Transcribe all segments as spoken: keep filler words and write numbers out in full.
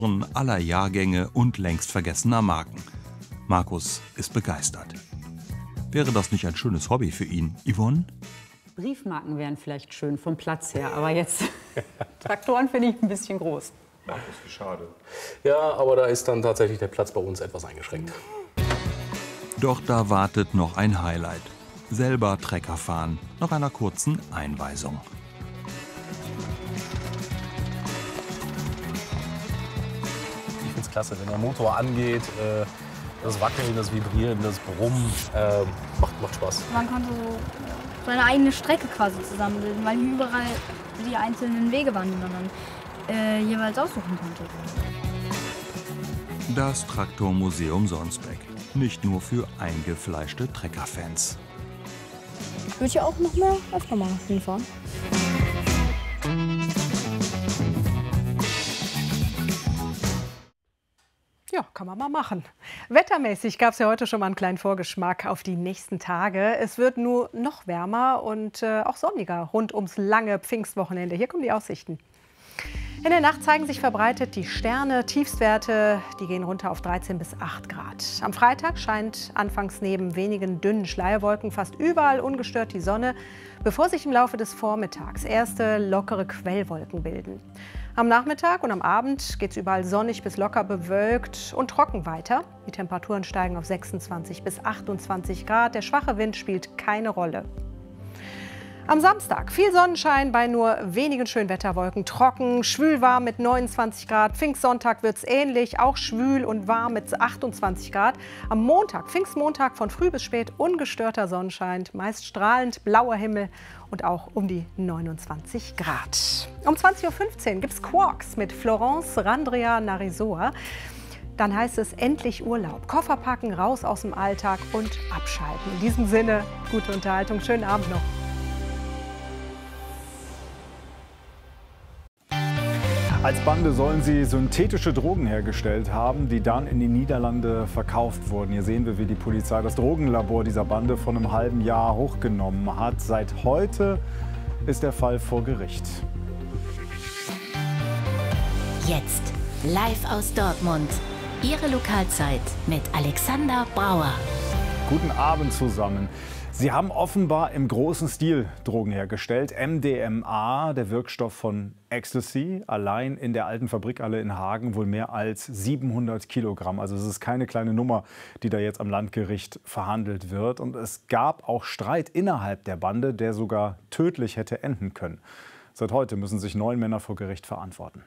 aller Jahrgänge und längst vergessener Marken. Markus ist begeistert. Wäre das nicht ein schönes Hobby für ihn, Yvonne? Briefmarken wären vielleicht schön vom Platz her, aber jetzt Traktoren finde ich ein bisschen groß. Ach, das ist schade. Ja, aber da ist dann tatsächlich der Platz bei uns etwas eingeschränkt. Doch da wartet noch ein Highlight. Selber Trecker fahren, nach einer kurzen Einweisung. Ich finde es klasse, wenn der Motor angeht, äh, das Wackeln, das Vibrieren, das Brummen, äh, macht, macht Spaß. Man konnte so seine eigene Strecke quasi zusammenbilden, weil hier überall die einzelnen Wege waren, die man dann äh, jeweils aussuchen konnte. Das Traktormuseum Sonsbeck. Nicht nur für eingefleischte Treckerfans. Ich würde ja auch noch mehr öfter mal hinfahren. Ja, kann man mal machen. Wettermäßig gab es ja heute schon mal einen kleinen Vorgeschmack auf die nächsten Tage. Es wird nur noch wärmer und äh, auch sonniger rund ums lange Pfingstwochenende. Hier kommen die Aussichten. In der Nacht zeigen sich verbreitet die Sterne. Tiefstwerte, die gehen runter auf dreizehn bis acht Grad. Am Freitag scheint anfangs neben wenigen dünnen Schleierwolken fast überall ungestört die Sonne, bevor sich im Laufe des Vormittags erste lockere Quellwolken bilden. Am Nachmittag und am Abend geht es überall sonnig bis locker bewölkt und trocken weiter. Die Temperaturen steigen auf sechsundzwanzig bis achtundzwanzig Grad. Der schwache Wind spielt keine Rolle. Am Samstag viel Sonnenschein bei nur wenigen Schönwetterwolken. Trocken, schwül warm mit neunundzwanzig Grad. Pfingstsonntag wird es ähnlich, auch schwül und warm mit achtundzwanzig Grad. Am Montag, Pfingstmontag, von früh bis spät ungestörter Sonnenschein, meist strahlend blauer Himmel und auch um die neunundzwanzig Grad. Um zwanzig Uhr fünfzehn gibt es Quarks mit Florence Randria Narisoa. Dann heißt es endlich Urlaub. Koffer packen, raus aus dem Alltag und abschalten. In diesem Sinne, gute Unterhaltung, schönen Abend noch. Als Bande sollen sie synthetische Drogen hergestellt haben, die dann in die Niederlande verkauft wurden. Hier sehen wir, wie die Polizei das Drogenlabor dieser Bande von einem halben Jahr hochgenommen hat. Seit heute ist der Fall vor Gericht. Jetzt live aus Dortmund. Ihre Lokalzeit mit Alexander Brauer. Guten Abend zusammen. Sie haben offenbar im großen Stil Drogen hergestellt. M D M A, der Wirkstoff von Ecstasy, allein in der alten Fabrikhalle in Hagen wohl mehr als siebenhundert Kilogramm. Also es ist keine kleine Nummer, die da jetzt am Landgericht verhandelt wird. Und es gab auch Streit innerhalb der Bande, der sogar tödlich hätte enden können. Seit heute müssen sich neun Männer vor Gericht verantworten.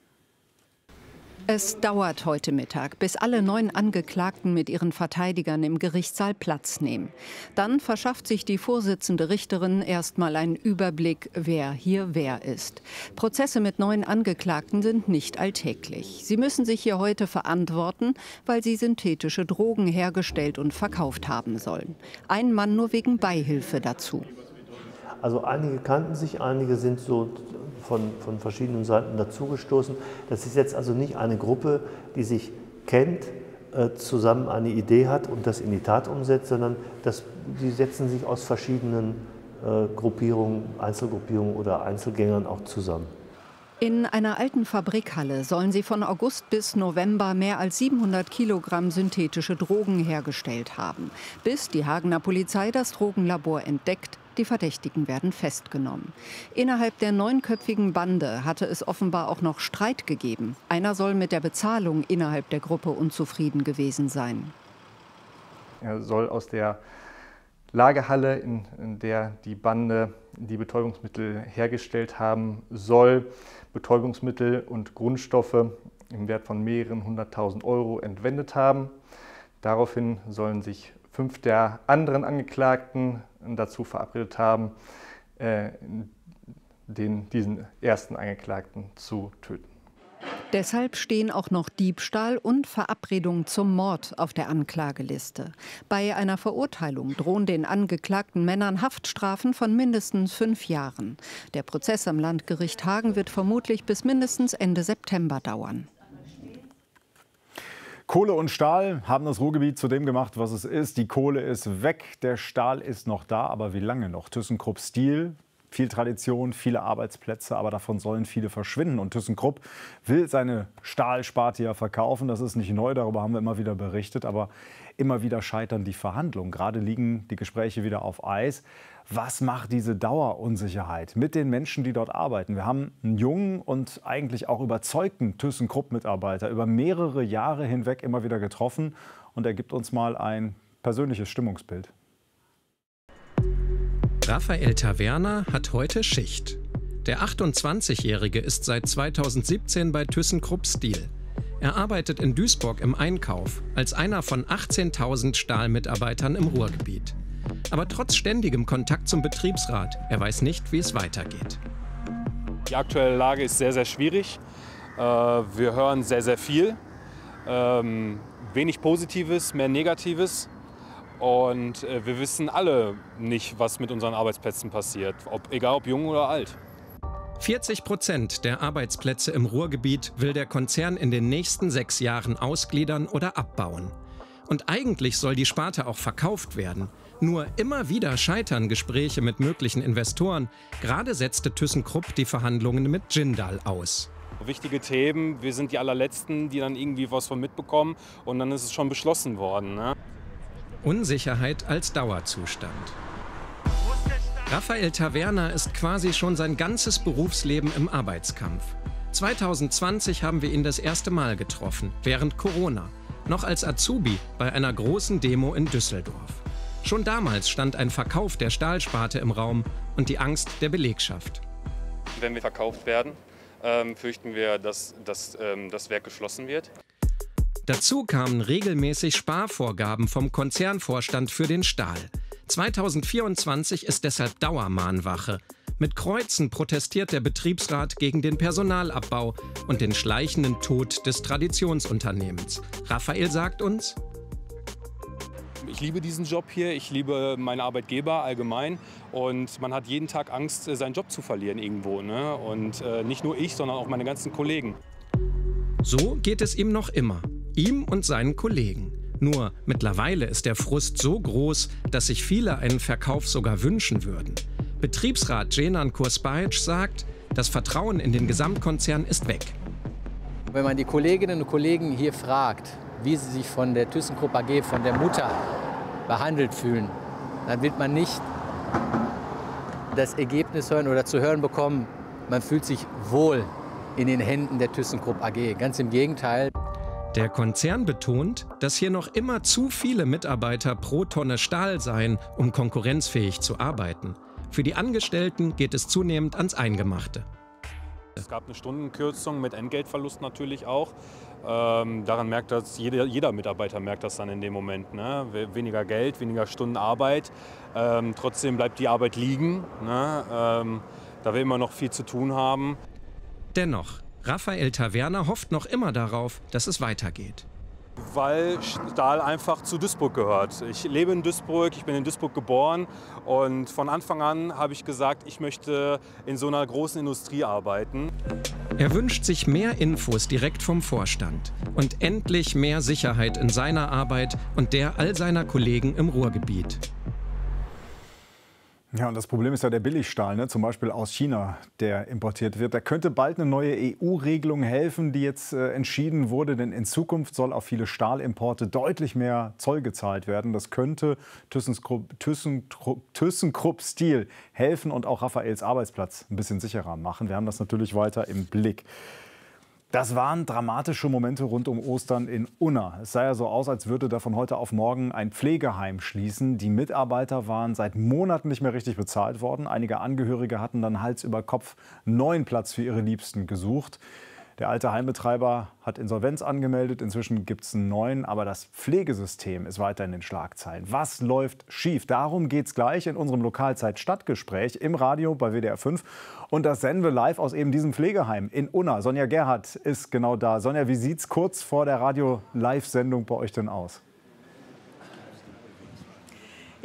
Es dauert heute Mittag, bis alle neun Angeklagten mit ihren Verteidigern im Gerichtssaal Platz nehmen. Dann verschafft sich die Vorsitzende Richterin erstmal einen Überblick, wer hier wer ist. Prozesse mit neun Angeklagten sind nicht alltäglich. Sie müssen sich hier heute verantworten, weil sie synthetische Drogen hergestellt und verkauft haben sollen. Ein Mann nur wegen Beihilfe dazu. Also einige kannten sich, einige sind so von, von verschiedenen Seiten dazugestoßen. Das ist jetzt also nicht eine Gruppe, die sich kennt, äh, zusammen eine Idee hat und das in die Tat umsetzt, sondern das, die setzen sich aus verschiedenen äh, Gruppierungen, Einzelgruppierungen oder Einzelgängern auch zusammen. In einer alten Fabrikhalle sollen sie von August bis November mehr als siebenhundert Kilogramm synthetische Drogen hergestellt haben, bis die Hagener Polizei das Drogenlabor entdeckt. Die Verdächtigen werden festgenommen. Innerhalb der neunköpfigen Bande hatte es offenbar auch noch Streit gegeben. Einer soll mit der Bezahlung innerhalb der Gruppe unzufrieden gewesen sein. Er soll aus der Lagerhalle, in, in der die Bande die Betäubungsmittel hergestellt haben soll, Betäubungsmittel und Grundstoffe im Wert von mehreren hunderttausend Euro entwendet haben. Daraufhin sollen sich fünf der anderen Angeklagten dazu verabredet haben, äh, den, diesen ersten Angeklagten zu töten. Deshalb stehen auch noch Diebstahl und Verabredung zum Mord auf der Anklageliste. Bei einer Verurteilung drohen den angeklagten Männern Haftstrafen von mindestens fünf Jahren. Der Prozess am Landgericht Hagen wird vermutlich bis mindestens Ende September dauern. Kohle und Stahl haben das Ruhrgebiet zu dem gemacht, was es ist. Die Kohle ist weg, der Stahl ist noch da, aber wie lange noch? ThyssenKrupp Steel Viel Tradition, viele Arbeitsplätze, aber davon sollen viele verschwinden. Und ThyssenKrupp will seine Stahlsparte ja verkaufen. Das ist nicht neu, darüber haben wir immer wieder berichtet. Aber immer wieder scheitern die Verhandlungen. Gerade liegen die Gespräche wieder auf Eis. Was macht diese Dauerunsicherheit mit den Menschen, die dort arbeiten? Wir haben einen jungen und eigentlich auch überzeugten ThyssenKrupp-Mitarbeiter über mehrere Jahre hinweg immer wieder getroffen. Und er gibt uns mal ein persönliches Stimmungsbild. Raphael Taverna hat heute Schicht. Der achtundzwanzigjährige ist seit zweitausendsiebzehn bei ThyssenKrupp Steel. Er arbeitet in Duisburg im Einkauf als einer von achtzehntausend Stahlmitarbeitern im Ruhrgebiet. Aber trotz ständigem Kontakt zum Betriebsrat, er weiß nicht, wie es weitergeht. Die aktuelle Lage ist sehr, sehr schwierig. Wir hören sehr, sehr viel. Wenig Positives, mehr Negatives. Und wir wissen alle nicht, was mit unseren Arbeitsplätzen passiert, ob, egal ob jung oder alt. vierzig Prozent der Arbeitsplätze im Ruhrgebiet will der Konzern in den nächsten sechs Jahren ausgliedern oder abbauen. Und eigentlich soll die Sparte auch verkauft werden. Nur immer wieder scheitern Gespräche mit möglichen Investoren. Gerade setzte ThyssenKrupp die Verhandlungen mit Jindal aus. Wichtige Themen, wir sind die allerletzten, die dann irgendwie was von mitbekommen. Und dann ist es schon beschlossen worden, ne? Unsicherheit als Dauerzustand. Raphael Taverna ist quasi schon sein ganzes Berufsleben im Arbeitskampf. zweitausendzwanzig haben wir ihn das erste Mal getroffen, während Corona, noch als Azubi bei einer großen Demo in Düsseldorf. Schon damals stand ein Verkauf der Stahlsparte im Raum und die Angst der Belegschaft. Wenn wir verkauft werden, ähm, fürchten wir, dass, dass ähm, das Werk geschlossen wird. Dazu kamen regelmäßig Sparvorgaben vom Konzernvorstand für den Stahl. zweitausendvierundzwanzig ist deshalb Dauermahnwache. Mit Kreuzen protestiert der Betriebsrat gegen den Personalabbau und den schleichenden Tod des Traditionsunternehmens. Raphael sagt uns: Ich liebe diesen Job hier, ich liebe meine Arbeitgeber allgemein und man hat jeden Tag Angst, seinen Job zu verlieren irgendwo, ne? Und äh, nicht nur ich, sondern auch meine ganzen Kollegen. So geht es ihm noch immer. Ihm und seinen Kollegen. Nur mittlerweile ist der Frust so groß, dass sich viele einen Verkauf sogar wünschen würden. Betriebsrat Cenan Kursbajic sagt, das Vertrauen in den Gesamtkonzern ist weg. Wenn man die Kolleginnen und Kollegen hier fragt, wie sie sich von der ThyssenKrupp A G, von der Mutter behandelt fühlen, dann wird man nicht das Ergebnis hören oder zu hören bekommen, man fühlt sich wohl in den Händen der ThyssenKrupp A G. Ganz im Gegenteil. Der Konzern betont, dass hier noch immer zu viele Mitarbeiter pro Tonne Stahl seien, um konkurrenzfähig zu arbeiten. Für die Angestellten geht es zunehmend ans Eingemachte. Es gab eine Stundenkürzung mit Entgeltverlust natürlich auch. Ähm, daran merkt das, jeder, jeder Mitarbeiter merkt das dann in dem Moment. Ne? Weniger Geld, weniger Stunden Arbeit. Ähm, trotzdem bleibt die Arbeit liegen, ne? ähm, da wir immer noch viel zu tun haben. Dennoch, Raphael Taverna hofft noch immer darauf, dass es weitergeht. Weil Stahl einfach zu Duisburg gehört. Ich lebe in Duisburg, ich bin in Duisburg geboren und von Anfang an habe ich gesagt, ich möchte in so einer großen Industrie arbeiten. Er wünscht sich mehr Infos direkt vom Vorstand und endlich mehr Sicherheit in seiner Arbeit und der all seiner Kollegen im Ruhrgebiet. Ja, und das Problem ist ja der Billigstahl, ne? Zum Beispiel aus China, der importiert wird. Da könnte bald eine neue E U-Regelung helfen, die jetzt äh, entschieden wurde. Denn in Zukunft soll auf viele Stahlimporte deutlich mehr Zoll gezahlt werden. Das könnte ThyssenKrupp, ThyssenKrupp, ThyssenKrupp Steel helfen und auch Raphaels Arbeitsplatz ein bisschen sicherer machen. Wir haben das natürlich weiter im Blick. Das waren dramatische Momente rund um Ostern in Unna. Es sah ja so aus, als würde da von heute auf morgen ein Pflegeheim schließen. Die Mitarbeiter waren seit Monaten nicht mehr richtig bezahlt worden. Einige Angehörige hatten dann Hals über Kopf neuen Platz für ihre Liebsten gesucht. Der alte Heimbetreiber hat Insolvenz angemeldet. Inzwischen gibt es einen neuen. Aber das Pflegesystem ist weiter in den Schlagzeilen. Was läuft schief? Darum geht es gleich in unserem Lokalzeit-Stadtgespräch im Radio bei W D R fünf. Und das senden wir live aus eben diesem Pflegeheim in Unna. Sonja Gerhardt ist genau da. Sonja, wie sieht es kurz vor der Radio-Live-Sendung bei euch denn aus?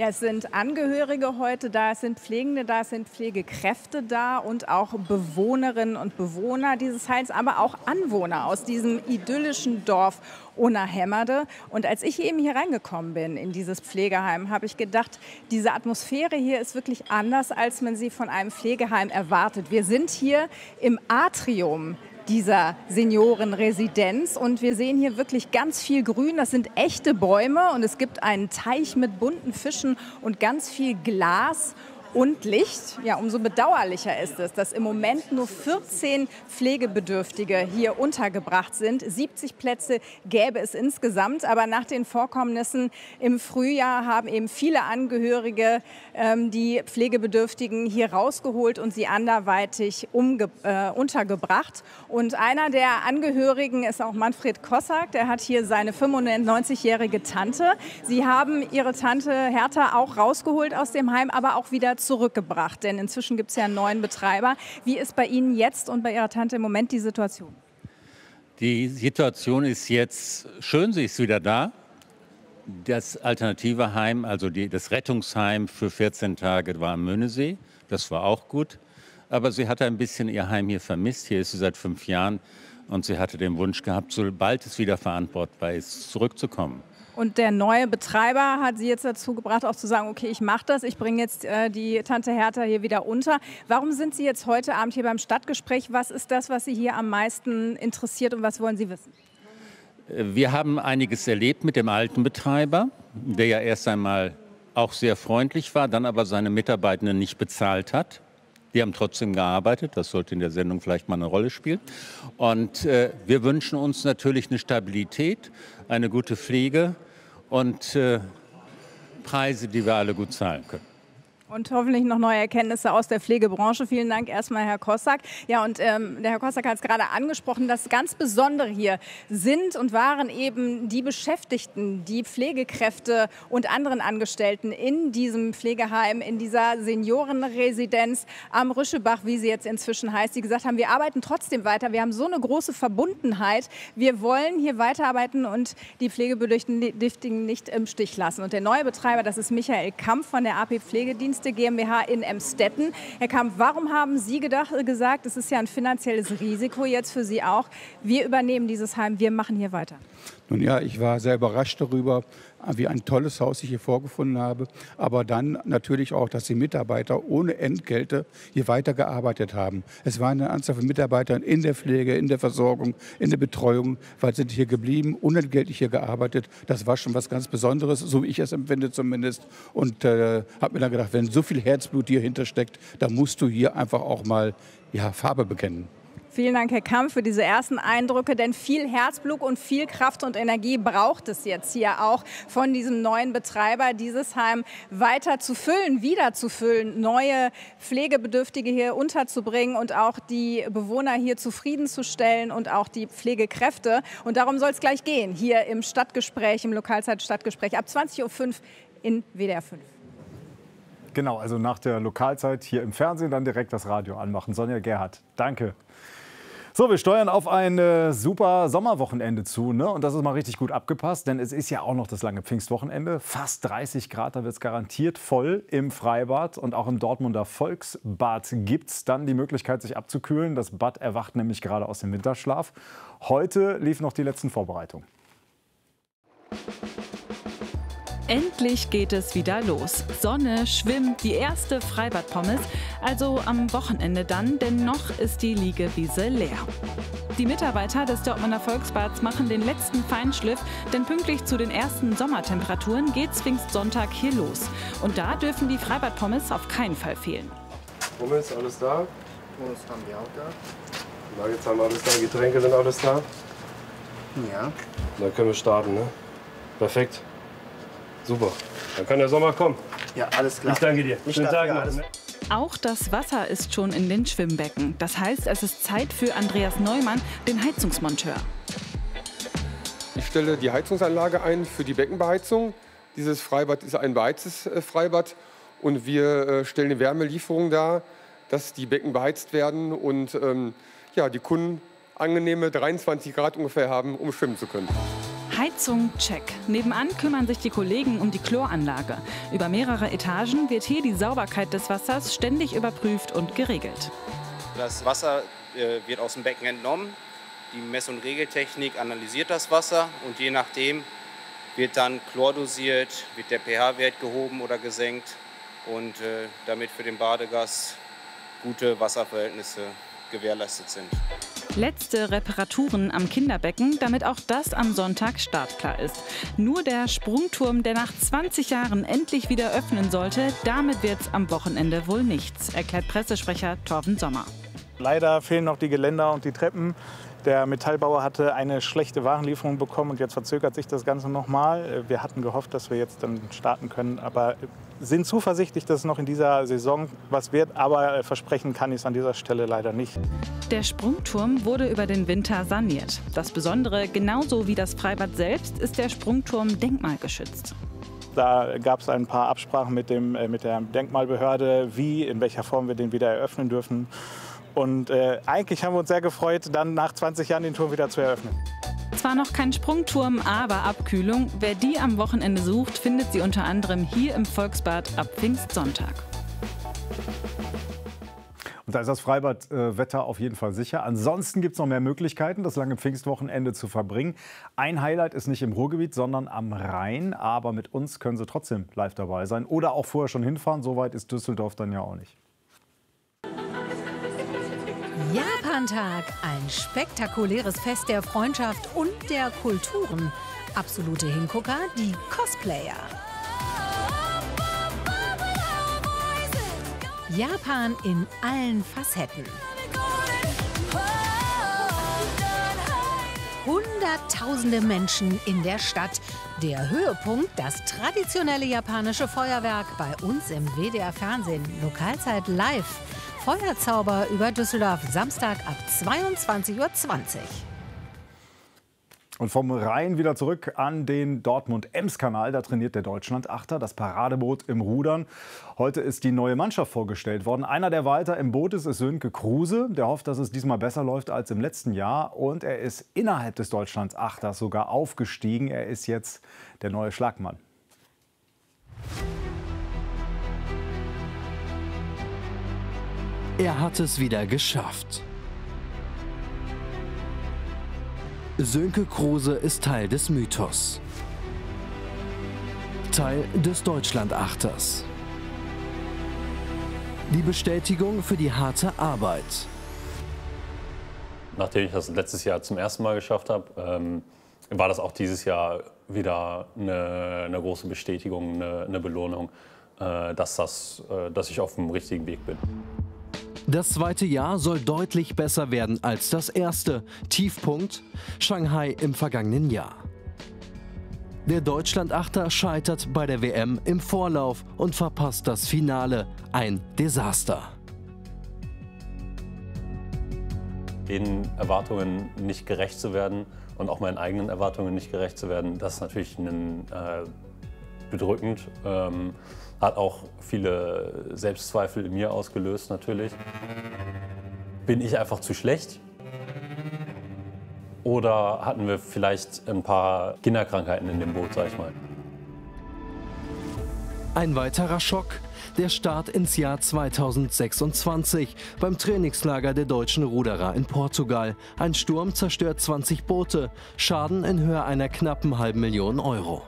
Ja, es sind Angehörige heute da, es sind Pflegende da, es sind Pflegekräfte da und auch Bewohnerinnen und Bewohner dieses Heims, aber auch Anwohner aus diesem idyllischen Dorf Unna-Hemmerde. Und als ich eben hier reingekommen bin in dieses Pflegeheim, habe ich gedacht, diese Atmosphäre hier ist wirklich anders, als man sie von einem Pflegeheim erwartet. Wir sind hier im Atrium dieser Seniorenresidenz und wir sehen hier wirklich ganz viel Grün. Das sind echte Bäume und es gibt einen Teich mit bunten Fischen und ganz viel Glas und Licht. Ja, umso bedauerlicher ist es, dass im Moment nur vierzehn Pflegebedürftige hier untergebracht sind. siebzig Plätze gäbe es insgesamt, aber nach den Vorkommnissen im Frühjahr haben eben viele Angehörige ähm, die Pflegebedürftigen hier rausgeholt und sie anderweitig umge äh, untergebracht. Und einer der Angehörigen ist auch Manfred Kossack, der hat hier seine fünfundneunzigjährige Tante. Sie haben ihre Tante Hertha auch rausgeholt aus dem Heim, aber auch wieder zurückgebracht, denn inzwischen gibt es ja einen neuen Betreiber. Wie ist bei Ihnen jetzt und bei Ihrer Tante im Moment die Situation? Die Situation ist jetzt schön, sie ist wieder da. Das alternative Heim, also die, das Rettungsheim für vierzehn Tage war am Möhnesee, das war auch gut. Aber sie hatte ein bisschen ihr Heim hier vermisst, hier ist sie seit fünf Jahren und sie hatte den Wunsch gehabt, sobald es wieder verantwortbar ist, zurückzukommen. Und der neue Betreiber hat Sie jetzt dazu gebracht, auch zu sagen, okay, ich mache das, ich bringe jetzt äh, die Tante Hertha hier wieder unter. Warum sind Sie jetzt heute Abend hier beim Stadtgespräch? Was ist das, was Sie hier am meisten interessiert und was wollen Sie wissen? Wir haben einiges erlebt mit dem alten Betreiber, der ja erst einmal auch sehr freundlich war, dann aber seine Mitarbeitenden nicht bezahlt hat. Die haben trotzdem gearbeitet, das sollte in der Sendung vielleicht mal eine Rolle spielen. Und äh, wir wünschen uns natürlich eine Stabilität, eine gute Pflege und äh, Preise, die wir alle gut zahlen können. Und hoffentlich noch neue Erkenntnisse aus der Pflegebranche. Vielen Dank erstmal, Herr Kossack. Ja, und ähm, der Herr Kossack hat es gerade angesprochen, das ganz Besondere hier sind und waren eben die Beschäftigten, die Pflegekräfte und anderen Angestellten in diesem Pflegeheim, in dieser Seniorenresidenz am Rüschebach, wie sie jetzt inzwischen heißt, die gesagt haben, wir arbeiten trotzdem weiter. Wir haben so eine große Verbundenheit. Wir wollen hier weiterarbeiten und die Pflegebedürftigen nicht im Stich lassen. Und der neue Betreiber, das ist Michael Kampf von der A P Pflegedienste GmbH in Emstetten. Herr Kampf, warum haben Sie gedacht, gesagt, es ist ja ein finanzielles Risiko jetzt für Sie auch, wir übernehmen dieses Heim, wir machen hier weiter? Nun ja, ich war sehr überrascht darüber, wie ein tolles Haus ich hier vorgefunden habe. Aber dann natürlich auch, dass die Mitarbeiter ohne Entgelte hier weitergearbeitet haben. Es waren eine Anzahl von Mitarbeitern in der Pflege, in der Versorgung, in der Betreuung, weil sind hier geblieben, unentgeltlich hier gearbeitet. Das war schon was ganz Besonderes, so wie ich es empfinde zumindest. Und äh, habe mir dann gedacht, wenn so viel Herzblut hier hintersteckt, dann musst du hier einfach auch mal ja, Farbe bekennen. Vielen Dank, Herr Kampf, für diese ersten Eindrücke, denn viel Herzblut und viel Kraft und Energie braucht es jetzt hier auch von diesem neuen Betreiber, dieses Heim weiter zu füllen, wieder zu füllen, neue Pflegebedürftige hier unterzubringen und auch die Bewohner hier zufriedenzustellen und auch die Pflegekräfte. Und darum soll es gleich gehen, hier im Stadtgespräch, im Lokalzeit-Stadtgespräch ab zwanzig Uhr fünf in W D R fünf. Genau, also nach der Lokalzeit hier im Fernsehen dann direkt das Radio anmachen. Sonja Gerhardt, danke. So, wir steuern auf ein äh, super Sommerwochenende zu, ne? Und das ist mal richtig gut abgepasst, denn es ist ja auch noch das lange Pfingstwochenende. Fast dreißig Grad, da wird es garantiert voll im Freibad. Und auch im Dortmunder Volksbad gibt es dann die Möglichkeit, sich abzukühlen. Das Bad erwacht nämlich gerade aus dem Winterschlaf. Heute lief noch die letzten Vorbereitungen. Endlich geht es wieder los. Sonne, schwimmt, die erste Freibadpommes. Also am Wochenende dann, denn noch ist die Liegewiese leer. Die Mitarbeiter des Dortmunder Volksbads machen den letzten Feinschliff, denn pünktlich zu den ersten Sommertemperaturen geht's Pfingstsonntag hier los. Und da dürfen die Freibadpommes auf keinen Fall fehlen. Pommes, alles da? Pommes haben wir auch da. Nuggets haben wir alles da, Getränke sind alles da? Ja. Dann können wir starten, ne? Perfekt. Super, dann kann der Sommer kommen. Ja, alles klar. Ich danke dir. Ich Schönen Tag noch. alles. Auch das Wasser ist schon in den Schwimmbecken. Das heißt, es ist Zeit für Andreas Neumann, den Heizungsmonteur. Ich stelle die Heizungsanlage ein für die Beckenbeheizung. Dieses Freibad ist ein beheiztes Freibad und wir stellen eine Wärmelieferung dar, dass die Becken beheizt werden und ähm, ja, die Kunden angenehme dreiundzwanzig Grad ungefähr haben, um schwimmen zu können. Heizung, check. Nebenan kümmern sich die Kollegen um die Chloranlage. Über mehrere Etagen wird hier die Sauberkeit des Wassers ständig überprüft und geregelt. Das Wasser äh, wird aus dem Becken entnommen. Die Mess- und Regeltechnik analysiert das Wasser und je nachdem wird dann chlordosiert, wird der pH-Wert gehoben oder gesenkt und äh, damit für den Badegast gute Wasserverhältnisse gewährleistet sind. Letzte Reparaturen am Kinderbecken, damit auch das am Sonntag startklar ist. Nur der Sprungturm, der nach zwanzig Jahren endlich wieder öffnen sollte, damit wird's am Wochenende wohl nichts, erklärt Pressesprecher Torben Sommer. Leider fehlen noch die Geländer und die Treppen. Der Metallbauer hatte eine schlechte Warenlieferung bekommen und jetzt verzögert sich das Ganze noch mal. Wir hatten gehofft, dass wir jetzt dann starten können, aber sind zuversichtlich, dass es noch in dieser Saison was wird. Aber versprechen kann ich es an dieser Stelle leider nicht. Der Sprungturm wurde über den Winter saniert. Das Besondere, genauso wie das Freibad selbst, ist der Sprungturm denkmalgeschützt. Da gab es ein paar Absprachen mit, dem, mit der Denkmalbehörde, wie, in welcher Form wir den wieder eröffnen dürfen. Und äh, eigentlich haben wir uns sehr gefreut, dann nach zwanzig Jahren den Turm wieder zu eröffnen. Zwar noch kein Sprungturm, aber Abkühlung. Wer die am Wochenende sucht, findet sie unter anderem hier im Volksbad ab Pfingstsonntag. Und da ist das Freibadwetter äh, auf jeden Fall sicher. Ansonsten gibt es noch mehr Möglichkeiten, das lange Pfingstwochenende zu verbringen. Ein Highlight ist nicht im Ruhrgebiet, sondern am Rhein. Aber mit uns können Sie trotzdem live dabei sein oder auch vorher schon hinfahren. So weit ist Düsseldorf dann ja auch nicht. Japantag, ein spektakuläres Fest der Freundschaft und der Kulturen. Absolute Hingucker, die Cosplayer. Japan in allen Facetten. Hunderttausende Menschen in der Stadt. Der Höhepunkt, das traditionelle japanische Feuerwerk bei uns im W D R Fernsehen. Lokalzeit live. Feuerzauber über Düsseldorf, Samstag ab zweiundzwanzig Uhr zwanzig. Und vom Rhein wieder zurück an den Dortmund-Ems-Kanal. Da trainiert der Deutschland-Achter, das Paradeboot im Rudern. Heute ist die neue Mannschaft vorgestellt worden. Einer, der weiter im Boot ist, ist Sönke Kruse. Der hofft, dass es diesmal besser läuft als im letzten Jahr. Und er ist innerhalb des Deutschland-Achters sogar aufgestiegen. Er ist jetzt der neue Schlagmann. Er hat es wieder geschafft. Sönke Kruse ist Teil des Mythos. Teil des Deutschland-Achters. Die Bestätigung für die harte Arbeit. Nachdem ich das letztes Jahr zum ersten Mal geschafft habe, ähm, war das auch dieses Jahr wieder eine, eine große Bestätigung, eine, eine Belohnung, äh, dass, das, äh, dass ich auf dem richtigen Weg bin. Das zweite Jahr soll deutlich besser werden als das erste. Tiefpunkt Shanghai im vergangenen Jahr. Der Deutschland-Achter scheitert bei der W M im Vorlauf und verpasst das Finale. Ein Desaster. Den Erwartungen nicht gerecht zu werden und auch meinen eigenen Erwartungen nicht gerecht zu werden, das ist natürlich ein, äh, bedrückend. Ähm, Hat auch viele Selbstzweifel in mir ausgelöst, natürlich. Bin ich einfach zu schlecht? Oder hatten wir vielleicht ein paar Kinderkrankheiten in dem Boot, sag ich mal? Ein weiterer Schock. Der Start ins Jahr zweitausendsechsundzwanzig beim Trainingslager der deutschen Ruderer in Portugal. Ein Sturm zerstört zwanzig Boote. Schaden in Höhe einer knappen halben Million Euro.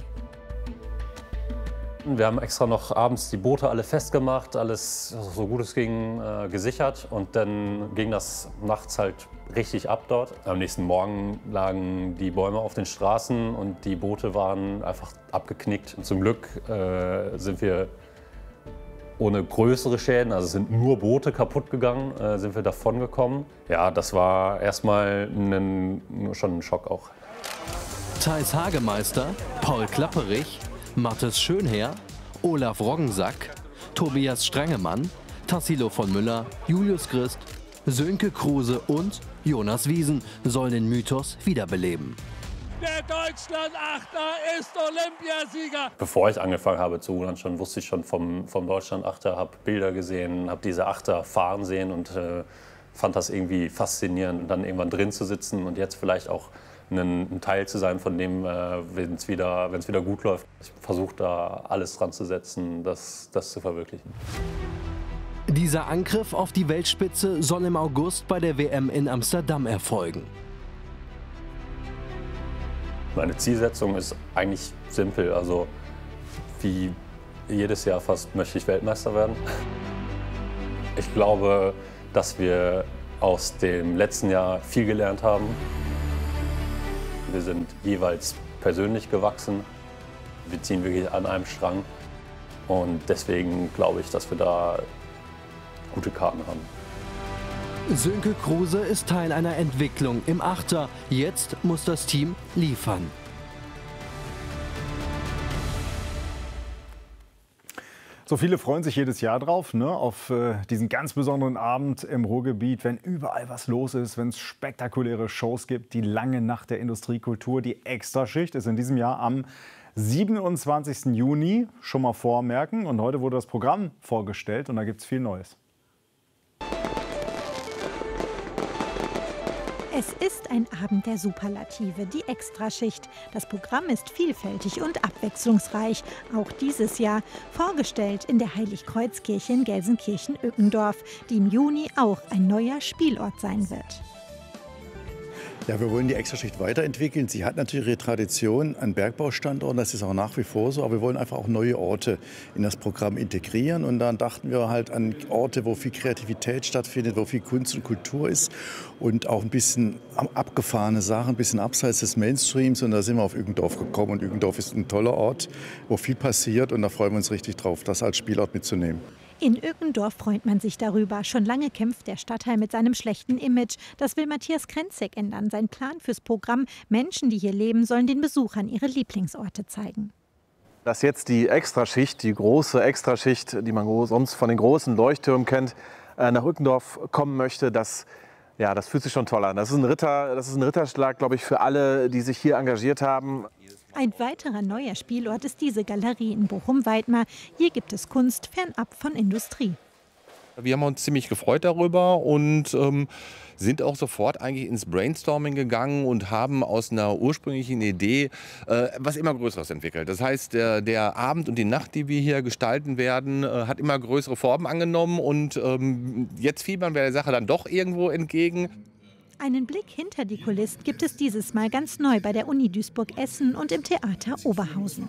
Wir haben extra noch abends die Boote alle festgemacht, alles so gut es ging äh, gesichert und dann ging das nachts halt richtig ab dort. Am nächsten Morgen lagen die Bäume auf den Straßen und die Boote waren einfach abgeknickt. Und zum Glück äh, sind wir ohne größere Schäden, also sind nur Boote kaputt gegangen, äh, sind wir davon gekommen. Ja, das war erstmal ein, schon ein Schock auch. Thais Hagemeister, Paul Klapperich, Mathis Schönherr, Olaf Roggensack, Tobias Strangemann, Tassilo von Müller, Julius Christ, Sönke Kruse und Jonas Wiesen sollen den Mythos wiederbeleben. Der Deutschland-Achter ist Olympiasieger. Bevor ich angefangen habe zu rudern, schon wusste ich schon vom, vom Deutschland-Achter, habe Bilder gesehen, habe diese Achter fahren sehen und äh, fand das irgendwie faszinierend. Und dann irgendwann drin zu sitzen und jetzt vielleicht auch ein, ein Teil zu sein von dem, äh, wenn es wieder, wenn's wieder gut läuft. Ich versuche da alles dran zu setzen, das, das zu verwirklichen. Dieser Angriff auf die Weltspitze soll im August bei der W M in Amsterdam erfolgen. Meine Zielsetzung ist eigentlich simpel. Also wie jedes Jahr fast möchte ich Weltmeister werden. Ich glaube, dass wir aus dem letzten Jahr viel gelernt haben. Wir sind jeweils persönlich gewachsen. Wir ziehen wirklich an einem Strang. Und deswegen glaube ich, dass wir da gute Karten haben. Sönke Kruse ist Teil einer Entwicklung im Achter. Jetzt muss das Team liefern. So viele freuen sich jedes Jahr drauf, ne, auf äh, diesen ganz besonderen Abend im Ruhrgebiet, wenn überall was los ist, wenn es spektakuläre Shows gibt. Die lange Nacht der Industriekultur, die Extraschicht ist in diesem Jahr am siebenundzwanzigsten Juni. Schon mal vormerken. Und heute wurde das Programm vorgestellt und da gibt es viel Neues. Es ist ein Abend der Superlative, die Extraschicht. Das Programm ist vielfältig und abwechslungsreich. Auch dieses Jahr vorgestellt in der Heiligkreuzkirche in Gelsenkirchen-Ückendorf, die im Juni auch ein neuer Spielort sein wird. Ja, wir wollen die Extraschicht weiterentwickeln. Sie hat natürlich ihre Tradition an Bergbaustandorten, das ist auch nach wie vor so. Aber wir wollen einfach auch neue Orte in das Programm integrieren. Und dann dachten wir halt an Orte, wo viel Kreativität stattfindet, wo viel Kunst und Kultur ist. Und auch ein bisschen abgefahrene Sachen, ein bisschen abseits des Mainstreams. Und da sind wir auf Ückendorf gekommen. Und Ückendorf ist ein toller Ort, wo viel passiert. Und da freuen wir uns richtig drauf, das als Spielort mitzunehmen. In Ückendorf freut man sich darüber. Schon lange kämpft der Stadtteil mit seinem schlechten Image. Das will Matthias Krenzek ändern. Sein Plan fürs Programm: Menschen, die hier leben, sollen den Besuchern ihre Lieblingsorte zeigen. Dass jetzt die Extraschicht, die große Extraschicht, die man sonst von den großen Leuchttürmen kennt, nach Ückendorf kommen möchte, das, ja, das fühlt sich schon toll an. Das ist ein Ritter, das ist ein Ritterschlag, glaube ich, für alle, die sich hier engagiert haben. Ein weiterer neuer Spielort ist diese Galerie in Bochum-Weidmar. Hier gibt es Kunst fernab von Industrie. Wir haben uns ziemlich gefreut darüber und ähm, sind auch sofort eigentlich ins Brainstorming gegangen und haben aus einer ursprünglichen Idee äh, was immer Größeres entwickelt. Das heißt, der, der Abend und die Nacht, die wir hier gestalten werden, äh, hat immer größere Formen angenommen und ähm, jetzt fiebern wir der Sache dann doch irgendwo entgegen. Einen Blick hinter die Kulissen gibt es dieses Mal ganz neu bei der Uni Duisburg-Essen und im Theater Oberhausen.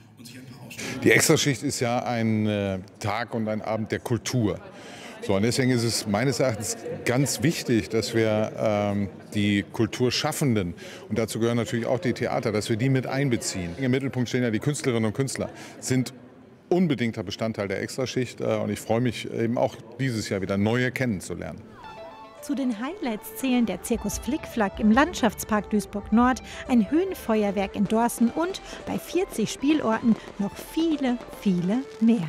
Die Extraschicht ist ja ein äh, Tag und ein Abend der Kultur. So, und deswegen ist es meines Erachtens ganz wichtig, dass wir ähm, die Kulturschaffenden, und dazu gehören natürlich auch die Theater, dass wir die mit einbeziehen. Im Mittelpunkt stehen ja die Künstlerinnen und Künstler, sind unbedingter Bestandteil der Extraschicht. Äh, und ich freue mich eben auch dieses Jahr wieder neue kennenzulernen. Zu den Highlights zählen der Zirkus Flickflack im Landschaftspark Duisburg-Nord, ein Höhenfeuerwerk in Dorsten und bei vierzig Spielorten noch viele, viele mehr.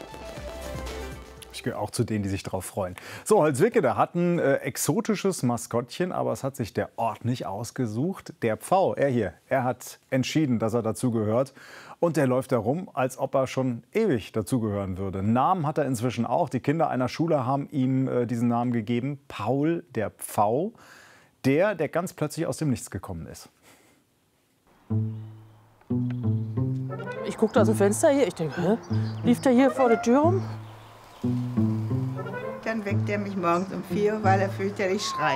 Ich gehöre auch zu denen, die sich darauf freuen. So, Holzwickede hat ein äh, exotisches Maskottchen, aber es hat sich der Ort nicht ausgesucht. Der Pfau, er hier, er hat entschieden, dass er dazugehört. Und der läuft herum, als ob er schon ewig dazugehören würde. Einen Namen hat er inzwischen auch. Die Kinder einer Schule haben ihm äh, diesen Namen gegeben. Paul, der Pfau. Der, der ganz plötzlich aus dem Nichts gekommen ist. Ich guckte aus dem Fenster hier. Ich denke, hä? Lief der hier vor der Tür rum? Dann weckt er mich morgens um vier Uhr, weil er fürchterlich schreit.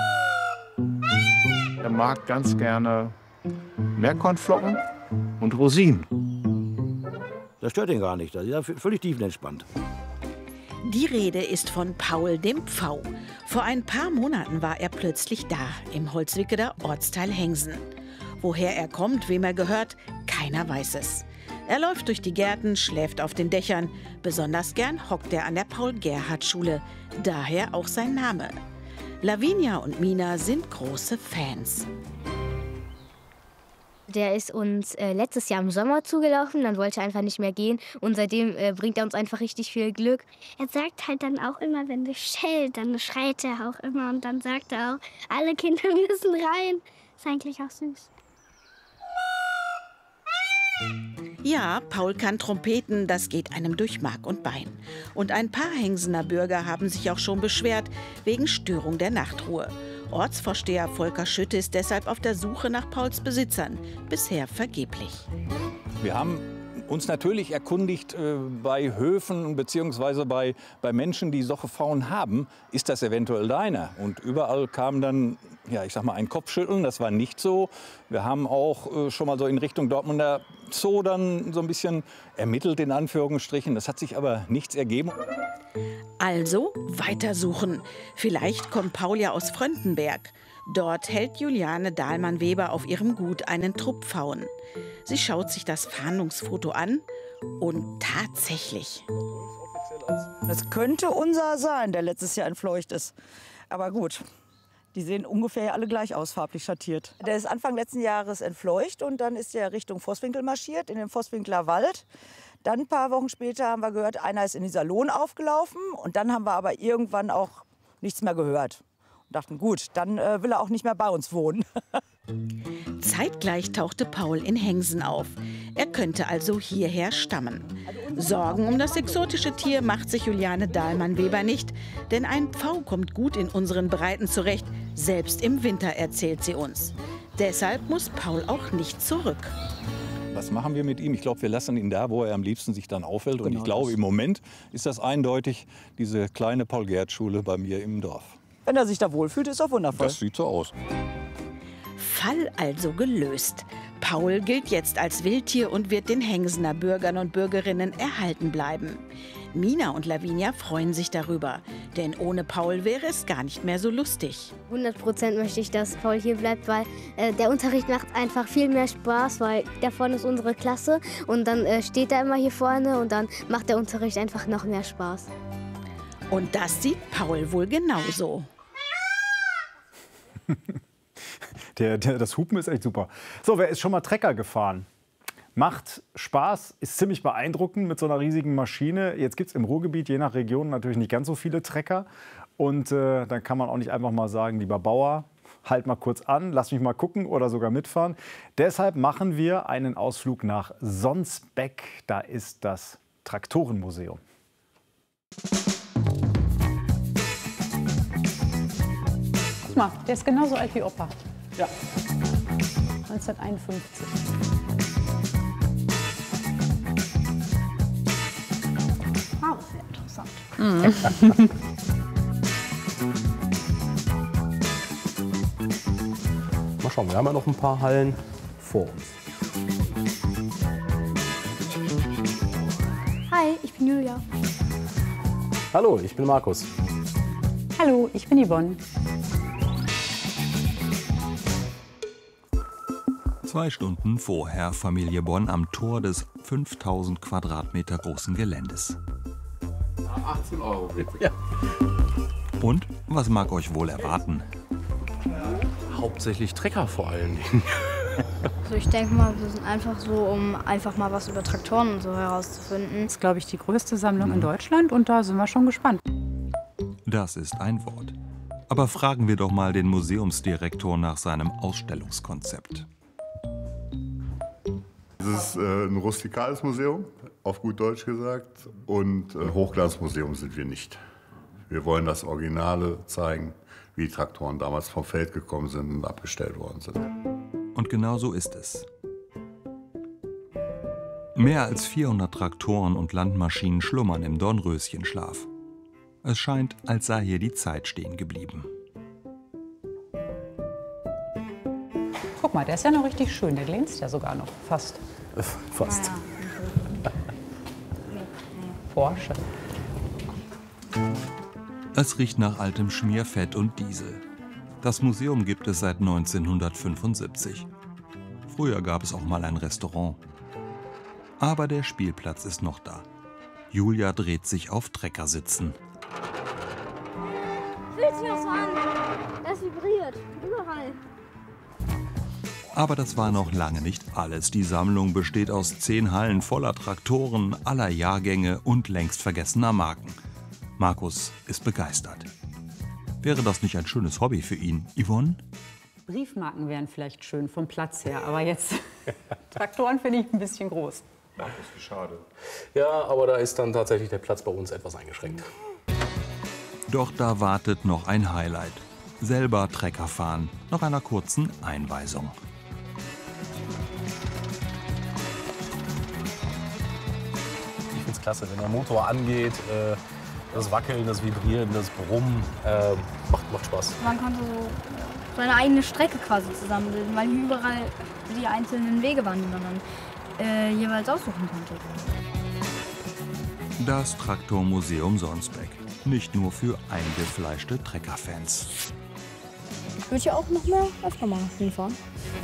Er mag ganz gerne Meerkornflocken und Rosinen. Das stört ihn gar nicht, das ist völlig tiefenentspannt. Die Rede ist von Paul dem Pfau. Vor ein paar Monaten war er plötzlich da, im Holzwickeder Ortsteil Hengsen. Woher er kommt, wem er gehört, keiner weiß es. Er läuft durch die Gärten, schläft auf den Dächern. Besonders gern hockt er an der Paul-Gerhardt-Schule. Daher auch sein Name. Lavinia und Mina sind große Fans. Der ist uns äh, letztes Jahr im Sommer zugelaufen, dann wollte er einfach nicht mehr gehen. Und seitdem äh, bringt er uns einfach richtig viel Glück. Er sagt halt dann auch immer, wenn wir schellt, dann schreit er auch immer. Und dann sagt er auch, alle Kinder müssen rein. Ist eigentlich auch süß. Ja, Paul kann trompeten, das geht einem durch Mark und Bein. Und ein paar Hengsener Bürger haben sich auch schon beschwert wegen Störung der Nachtruhe. Ortsvorsteher Volker Schütte ist deshalb auf der Suche nach Pauls Besitzern. Bisher vergeblich. Wir haben uns natürlich erkundigt äh, bei Höfen bzw. bei, bei Menschen, die solche Faunen haben, ist das eventuell deiner? Und überall kam dann, ja, ich sag mal, ein Kopfschütteln, das war nicht so. Wir haben auch äh, schon mal so in Richtung Dortmunder Zoo dann so ein bisschen ermittelt, in Anführungsstrichen. Das hat sich aber nichts ergeben. Also weitersuchen. Vielleicht kommt Paul ja aus Fröndenberg. Dort hält Juliane Dahlmann-Weber auf ihrem Gut einen Trupp Pfauen. Sie schaut sich das Fahndungsfoto an und tatsächlich. Das könnte unser sein, der letztes Jahr entfleucht ist. Aber gut, die sehen ungefähr alle gleich aus, farblich schattiert. Der ist Anfang letzten Jahres entfleucht und dann ist er Richtung Vosswinkel marschiert, in den Vosswinkler Wald. Dann ein paar Wochen später haben wir gehört, einer ist in Iserlohn aufgelaufen. Und dann haben wir aber irgendwann auch nichts mehr gehört. Und dachten, gut, dann äh, will er auch nicht mehr bei uns wohnen. Zeitgleich tauchte Paul in Hengsen auf. Er könnte also hierher stammen. Sorgen um das exotische Tier macht sich Juliane Dahlmann-Weber nicht. Denn ein Pfau kommt gut in unseren Breiten zurecht, selbst im Winter, erzählt sie uns. Deshalb muss Paul auch nicht zurück. Was machen wir mit ihm? Ich glaube, wir lassen ihn da, wo er am liebsten sich dann aufhält. Und Genau ich glaube, das. im Moment ist das eindeutig diese kleine Paul-Gert-Schule bei mir im Dorf. Wenn er sich da wohlfühlt, ist er wundervoll. Das sieht so aus. Fall also gelöst. Paul gilt jetzt als Wildtier und wird den Hengsener Bürgern und Bürgerinnen erhalten bleiben. Mina und Lavinia freuen sich darüber, denn ohne Paul wäre es gar nicht mehr so lustig. hundert Prozent möchte ich, dass Paul hier bleibt, weil äh, der Unterricht macht einfach viel mehr Spaß, weil da vorne ist unsere Klasse und dann äh, steht er immer hier vorne und dann macht der Unterricht einfach noch mehr Spaß. Und das sieht Paul wohl genauso. Der, der, das Hupen ist echt super. So, wer ist schon mal Trecker gefahren? Macht Spaß, ist ziemlich beeindruckend mit so einer riesigen Maschine. Jetzt gibt es im Ruhrgebiet je nach Region natürlich nicht ganz so viele Trecker. Und äh, dann kann man auch nicht einfach mal sagen, lieber Bauer, halt mal kurz an, lass mich mal gucken oder sogar mitfahren. Deshalb machen wir einen Ausflug nach Sonsbeck. Da ist das Traktorenmuseum. Guck mal, der ist genauso alt wie Opa. Ja. neunzehnhunderteinundfünfzig. Ah, das ist ja interessant. Mhm. Mal schauen, wir haben ja noch ein paar Hallen vor uns. Hi, ich bin Julia. Hallo, ich bin Markus. Hallo, ich bin Yvonne. Zwei Stunden vorher Familie Bonn am Tor des fünftausend Quadratmeter großen Geländes. achtzehn Euro bitte. Ja. Und was mag euch wohl erwarten? Hauptsächlich Trecker vor allen Dingen. Also ich denke mal, wir sind einfach so, um einfach mal was über Traktoren und so herauszufinden. Das ist, glaube ich, die größte Sammlung in Deutschland und da sind wir schon gespannt. Das ist ein Wort. Aber fragen wir doch mal den Museumsdirektor nach seinem Ausstellungskonzept. Es ist äh, ein rustikales Museum, auf gut Deutsch gesagt. Und ein Hochglanzmuseum sind wir nicht. Wir wollen das Originale zeigen, wie die Traktoren damals vom Feld gekommen sind und abgestellt worden sind. Und genau so ist es. Mehr als vierhundert Traktoren und Landmaschinen schlummern im Dornröschenschlaf. Es scheint, als sei hier die Zeit stehen geblieben. Guck mal, der ist ja noch richtig schön. Der glänzt ja sogar noch. Fast. Fast. Ja. Porsche. Es riecht nach altem Schmierfett und Diesel. Das Museum gibt es seit neunzehnhundertfünfundsiebzig. Früher gab es auch mal ein Restaurant. Aber der Spielplatz ist noch da. Julia dreht sich auf Treckersitzen. Fühlt sich das an? Das vibriert. Überall. Aber das war noch lange nicht alles. Die Sammlung besteht aus zehn Hallen voller Traktoren aller Jahrgänge und längst vergessener Marken. Markus ist begeistert. Wäre das nicht ein schönes Hobby für ihn, Yvonne? Briefmarken wären vielleicht schön vom Platz her, aber jetzt Traktoren finde ich ein bisschen groß. Das ist schade. Ja, aber da ist dann tatsächlich der Platz bei uns etwas eingeschränkt. Doch da wartet noch ein Highlight. Selber Trecker fahren, nach einer kurzen Einweisung. Ich finde es klasse, wenn der Motor angeht, äh, das Wackeln, das Vibrieren, das Brummen, äh, macht, macht Spaß. Man konnte so seine eigene Strecke quasi zusammenbilden, weil hier überall die einzelnen Wege waren, die man dann äh, jeweils aussuchen konnte. Das Traktormuseum Sonsbeck. Nicht nur für eingefleischte Treckerfans. Ich würde hier auch noch mehr öfter mal hinfahren.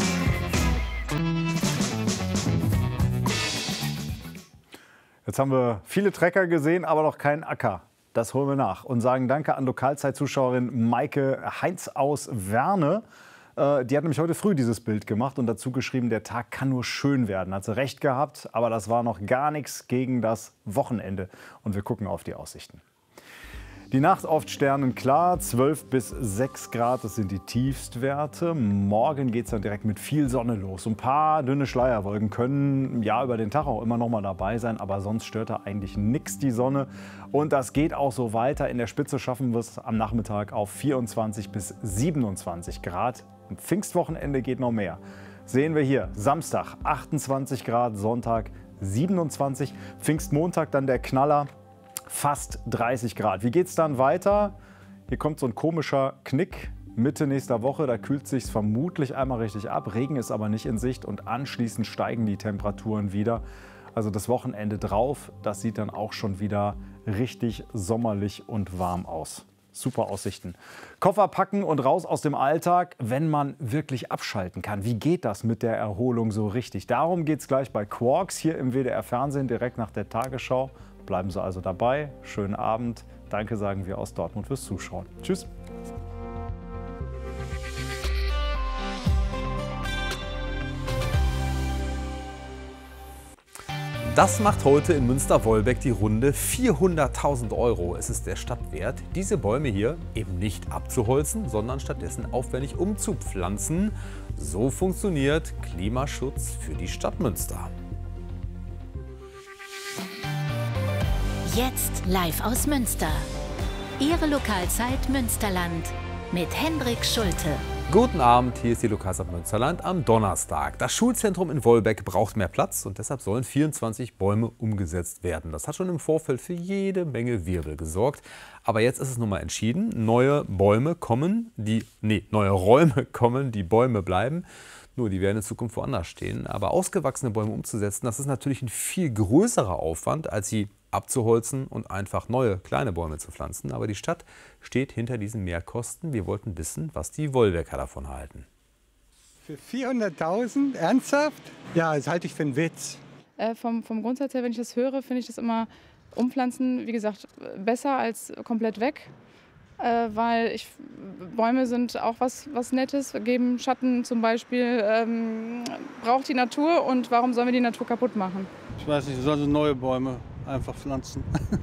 Jetzt haben wir viele Trecker gesehen, aber noch keinen Acker. Das holen wir nach und sagen Danke an Lokalzeitzuschauerin Maike Heinz aus Werne. Äh, die hat nämlich heute früh dieses Bild gemacht und dazu geschrieben, der Tag kann nur schön werden. Hat sie recht gehabt, aber das war noch gar nichts gegen das Wochenende. Und wir gucken auf die Aussichten. Die Nacht oft sternenklar, zwölf bis sechs Grad, das sind die Tiefstwerte. Morgen geht es dann direkt mit viel Sonne los. Ein paar dünne Schleierwolken können ja über den Tag auch immer noch mal dabei sein, aber sonst stört da eigentlich nichts die Sonne. Und das geht auch so weiter. In der Spitze schaffen wir es am Nachmittag auf vierundzwanzig bis siebenundzwanzig Grad. Am Pfingstwochenende geht noch mehr. Sehen wir hier, Samstag achtundzwanzig Grad, Sonntag siebenundzwanzig, Pfingstmontag dann der Knaller. Fast dreißig Grad. Wie geht es dann weiter? Hier kommt so ein komischer Knick Mitte nächster Woche. Da kühlt es sich vermutlich einmal richtig ab. Regen ist aber nicht in Sicht und anschließend steigen die Temperaturen wieder. Also das Wochenende drauf, das sieht dann auch schon wieder richtig sommerlich und warm aus. Super Aussichten. Koffer packen und raus aus dem Alltag, wenn man wirklich abschalten kann. Wie geht das mit der Erholung so richtig? Darum geht es gleich bei Quarks hier im W D R-Fernsehen, direkt nach der Tagesschau. Bleiben Sie also dabei. Schönen Abend. Danke sagen wir aus Dortmund fürs Zuschauen. Tschüss. Das macht heute in Münster-Wolbeck die Runde vierhunderttausend Euro. Es ist der Stadt wert, diese Bäume hier eben nicht abzuholzen, sondern stattdessen aufwendig umzupflanzen. So funktioniert Klimaschutz für die Stadt Münster. Jetzt live aus Münster. Ihre Lokalzeit Münsterland mit Hendrik Schulte. Guten Abend, hier ist die Lokalzeit Münsterland am Donnerstag. Das Schulzentrum in Wolbeck braucht mehr Platz und deshalb sollen vierundzwanzig Bäume umgesetzt werden. Das hat schon im Vorfeld für jede Menge Wirbel gesorgt. Aber jetzt ist es nun mal entschieden, neue Bäume kommen, die, nee, neue Räume kommen, die Bäume bleiben. Nur, die werden in Zukunft woanders stehen. Aber ausgewachsene Bäume umzusetzen, das ist natürlich ein viel größerer Aufwand, als sie abzuholzen und einfach neue kleine Bäume zu pflanzen. Aber die Stadt steht hinter diesen Mehrkosten. Wir wollten wissen, was die Wolbecker davon halten. Für vierhunderttausend? Ernsthaft? Ja, das halte ich für einen Witz. Äh, vom, vom Grundsatz her, wenn ich das höre, finde ich das immer umpflanzen, wie gesagt, besser als komplett weg. Äh, weil ich, Bäume sind auch was, was Nettes, geben Schatten zum Beispiel, ähm, braucht die Natur und warum sollen wir die Natur kaputt machen? Ich weiß nicht, sollen sie neue Bäume einfach pflanzen.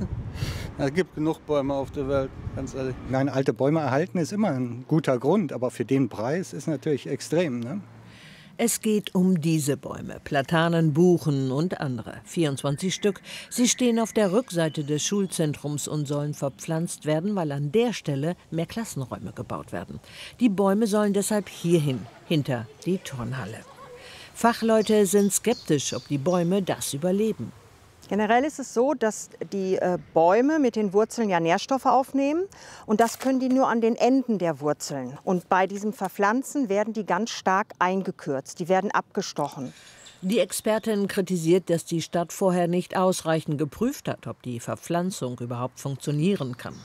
Es gibt genug Bäume auf der Welt, ganz ehrlich. Nein, alte Bäume erhalten ist immer ein guter Grund, aber für den Preis ist natürlich extrem, ne? Es geht um diese Bäume, Platanen, Buchen und andere. vierundzwanzig Stück. Sie stehen auf der Rückseite des Schulzentrums und sollen verpflanzt werden, weil an der Stelle mehr Klassenräume gebaut werden. Die Bäume sollen deshalb hierhin, hinter die Turnhalle. Fachleute sind skeptisch, ob die Bäume das überleben. Generell ist es so, dass die äh, Bäume mit den Wurzeln ja Nährstoffe aufnehmen und das können die nur an den Enden der Wurzeln. Und bei diesem Verpflanzen werden die ganz stark eingekürzt, die werden abgestochen. Die Expertin kritisiert, dass die Stadt vorher nicht ausreichend geprüft hat, ob die Verpflanzung überhaupt funktionieren kann.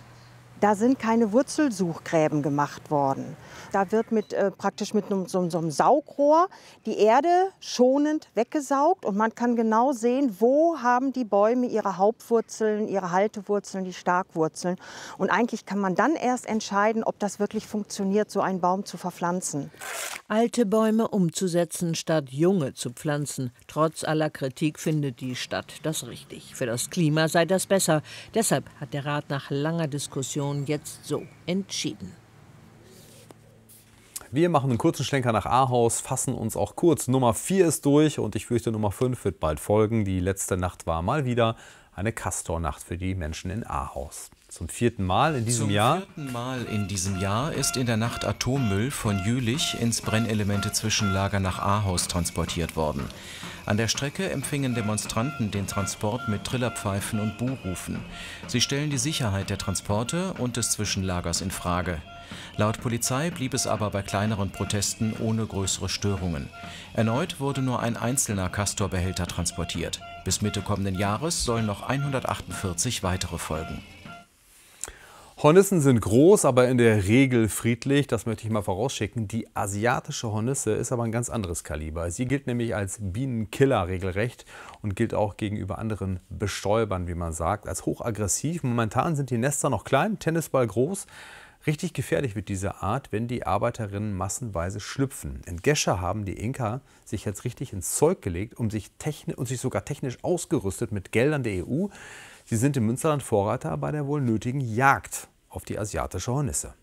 Da sind keine Wurzelsuchgräben gemacht worden. Da wird mit, äh, praktisch mit so, so einem Saugrohr die Erde schonend weggesaugt und man kann genau sehen, wo haben die Bäume ihre Hauptwurzeln, ihre Haltewurzeln, die Starkwurzeln. Und eigentlich kann man dann erst entscheiden, ob das wirklich funktioniert, so einen Baum zu verpflanzen. Alte Bäume umzusetzen, statt junge zu pflanzen. Trotz aller Kritik findet die Stadt das richtig. Für das Klima sei das besser. Deshalb hat der Rat nach langer Diskussion jetzt so entschieden. Wir machen einen kurzen Schlenker nach Ahaus, fassen uns auch kurz. Nummer vier ist durch und ich fürchte, Nummer fünf wird bald folgen. Die letzte Nacht war mal wieder eine Castornacht für die Menschen in Ahaus. Zum vierten Mal in diesem Zum Jahr. vierten Mal in diesem Jahr ist in der Nacht Atommüll von Jülich ins Brennelemente-Zwischenlager nach Ahaus transportiert worden. An der Strecke empfingen Demonstranten den Transport mit Trillerpfeifen und Buhrufen. Sie stellen die Sicherheit der Transporte und des Zwischenlagers in Frage. Laut Polizei blieb es aber bei kleineren Protesten ohne größere Störungen. Erneut wurde nur ein einzelner Castor-Behälter transportiert. Bis Mitte kommenden Jahres sollen noch hundertachtundvierzig weitere folgen. Hornissen sind groß, aber in der Regel friedlich. Das möchte ich mal vorausschicken. Die asiatische Hornisse ist aber ein ganz anderes Kaliber. Sie gilt nämlich als Bienenkiller regelrecht und gilt auch gegenüber anderen Bestäubern, wie man sagt, als hochaggressiv. Momentan sind die Nester noch klein, Tennisball groß. Richtig gefährlich wird diese Art, wenn die Arbeiterinnen massenweise schlüpfen. In Gescher haben die Imker sich jetzt richtig ins Zeug gelegt um sich und sich sogar technisch ausgerüstet mit Geldern der E U. Sie sind im Münsterland Vorreiter bei der wohl nötigen Jagd auf die asiatische Hornisse.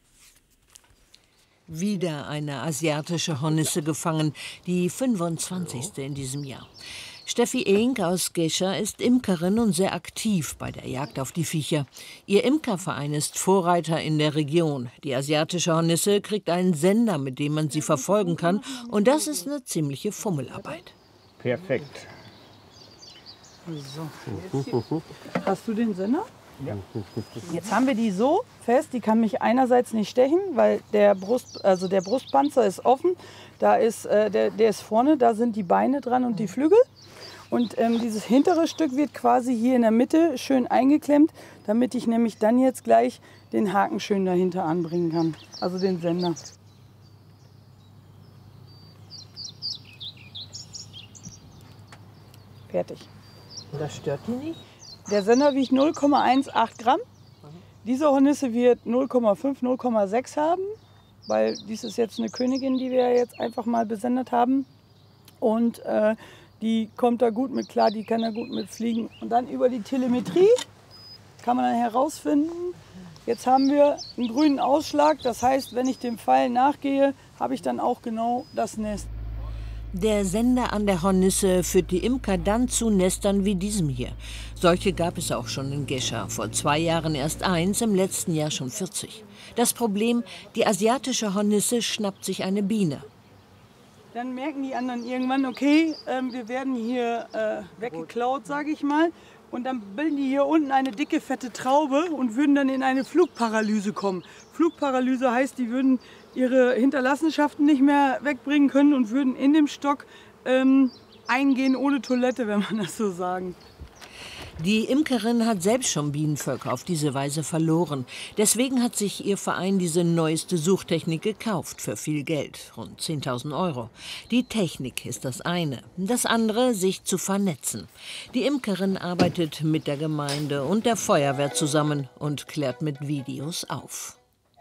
Wieder eine asiatische Hornisse gefangen, die fünfundzwanzigste in diesem Jahr. Steffi Ehink aus Gescher ist Imkerin und sehr aktiv bei der Jagd auf die Viecher. Ihr Imkerverein ist Vorreiter in der Region. Die asiatische Hornisse kriegt einen Sender, mit dem man sie verfolgen kann. Und das ist eine ziemliche Fummelarbeit. Perfekt. So. Hast du den Sender? Ja. Jetzt haben wir die so fest, die kann mich einerseits nicht stechen, weil der, Brust, also der Brustpanzer ist offen. Da ist, äh, der, der ist vorne, da sind die Beine dran und die Flügel. Und ähm, dieses hintere Stück wird quasi hier in der Mitte schön eingeklemmt, damit ich nämlich dann jetzt gleich den Haken schön dahinter anbringen kann, also den Sender. Fertig. Und das stört die nicht? Der Sender wiegt null Komma achtzehn Gramm. Diese Hornisse wird null Komma fünf, null Komma sechs haben, weil dies ist jetzt eine Königin, die wir jetzt einfach mal besendet haben. Und äh, die kommt da gut mit klar, die kann da gut mit fliegen. Und dann über die Telemetrie kann man dann herausfinden, jetzt haben wir einen grünen Ausschlag. Das heißt, wenn ich dem Pfeil nachgehe, habe ich dann auch genau das Nest. Der Sender an der Hornisse führt die Imker dann zu Nestern wie diesem hier. Solche gab es auch schon in Gescher. Vor zwei Jahren erst eins, im letzten Jahr schon vierzig. Das Problem, die asiatische Hornisse schnappt sich eine Biene. Dann merken die anderen irgendwann, okay, äh, wir werden hier äh, weggeklaut, sage ich mal. Und dann bilden die hier unten eine dicke, fette Traube und würden dann in eine Flugparalyse kommen. Flugparalyse heißt, die würden ihre Hinterlassenschaften nicht mehr wegbringen können und würden in dem Stock ähm, eingehen ohne Toilette, wenn man das so sagen. Die Imkerin hat selbst schon Bienenvölker auf diese Weise verloren. Deswegen hat sich ihr Verein diese neueste Suchtechnik gekauft für viel Geld, rund zehntausend Euro. Die Technik ist das eine, das andere, sich zu vernetzen. Die Imkerin arbeitet mit der Gemeinde und der Feuerwehr zusammen und klärt mit Videos auf.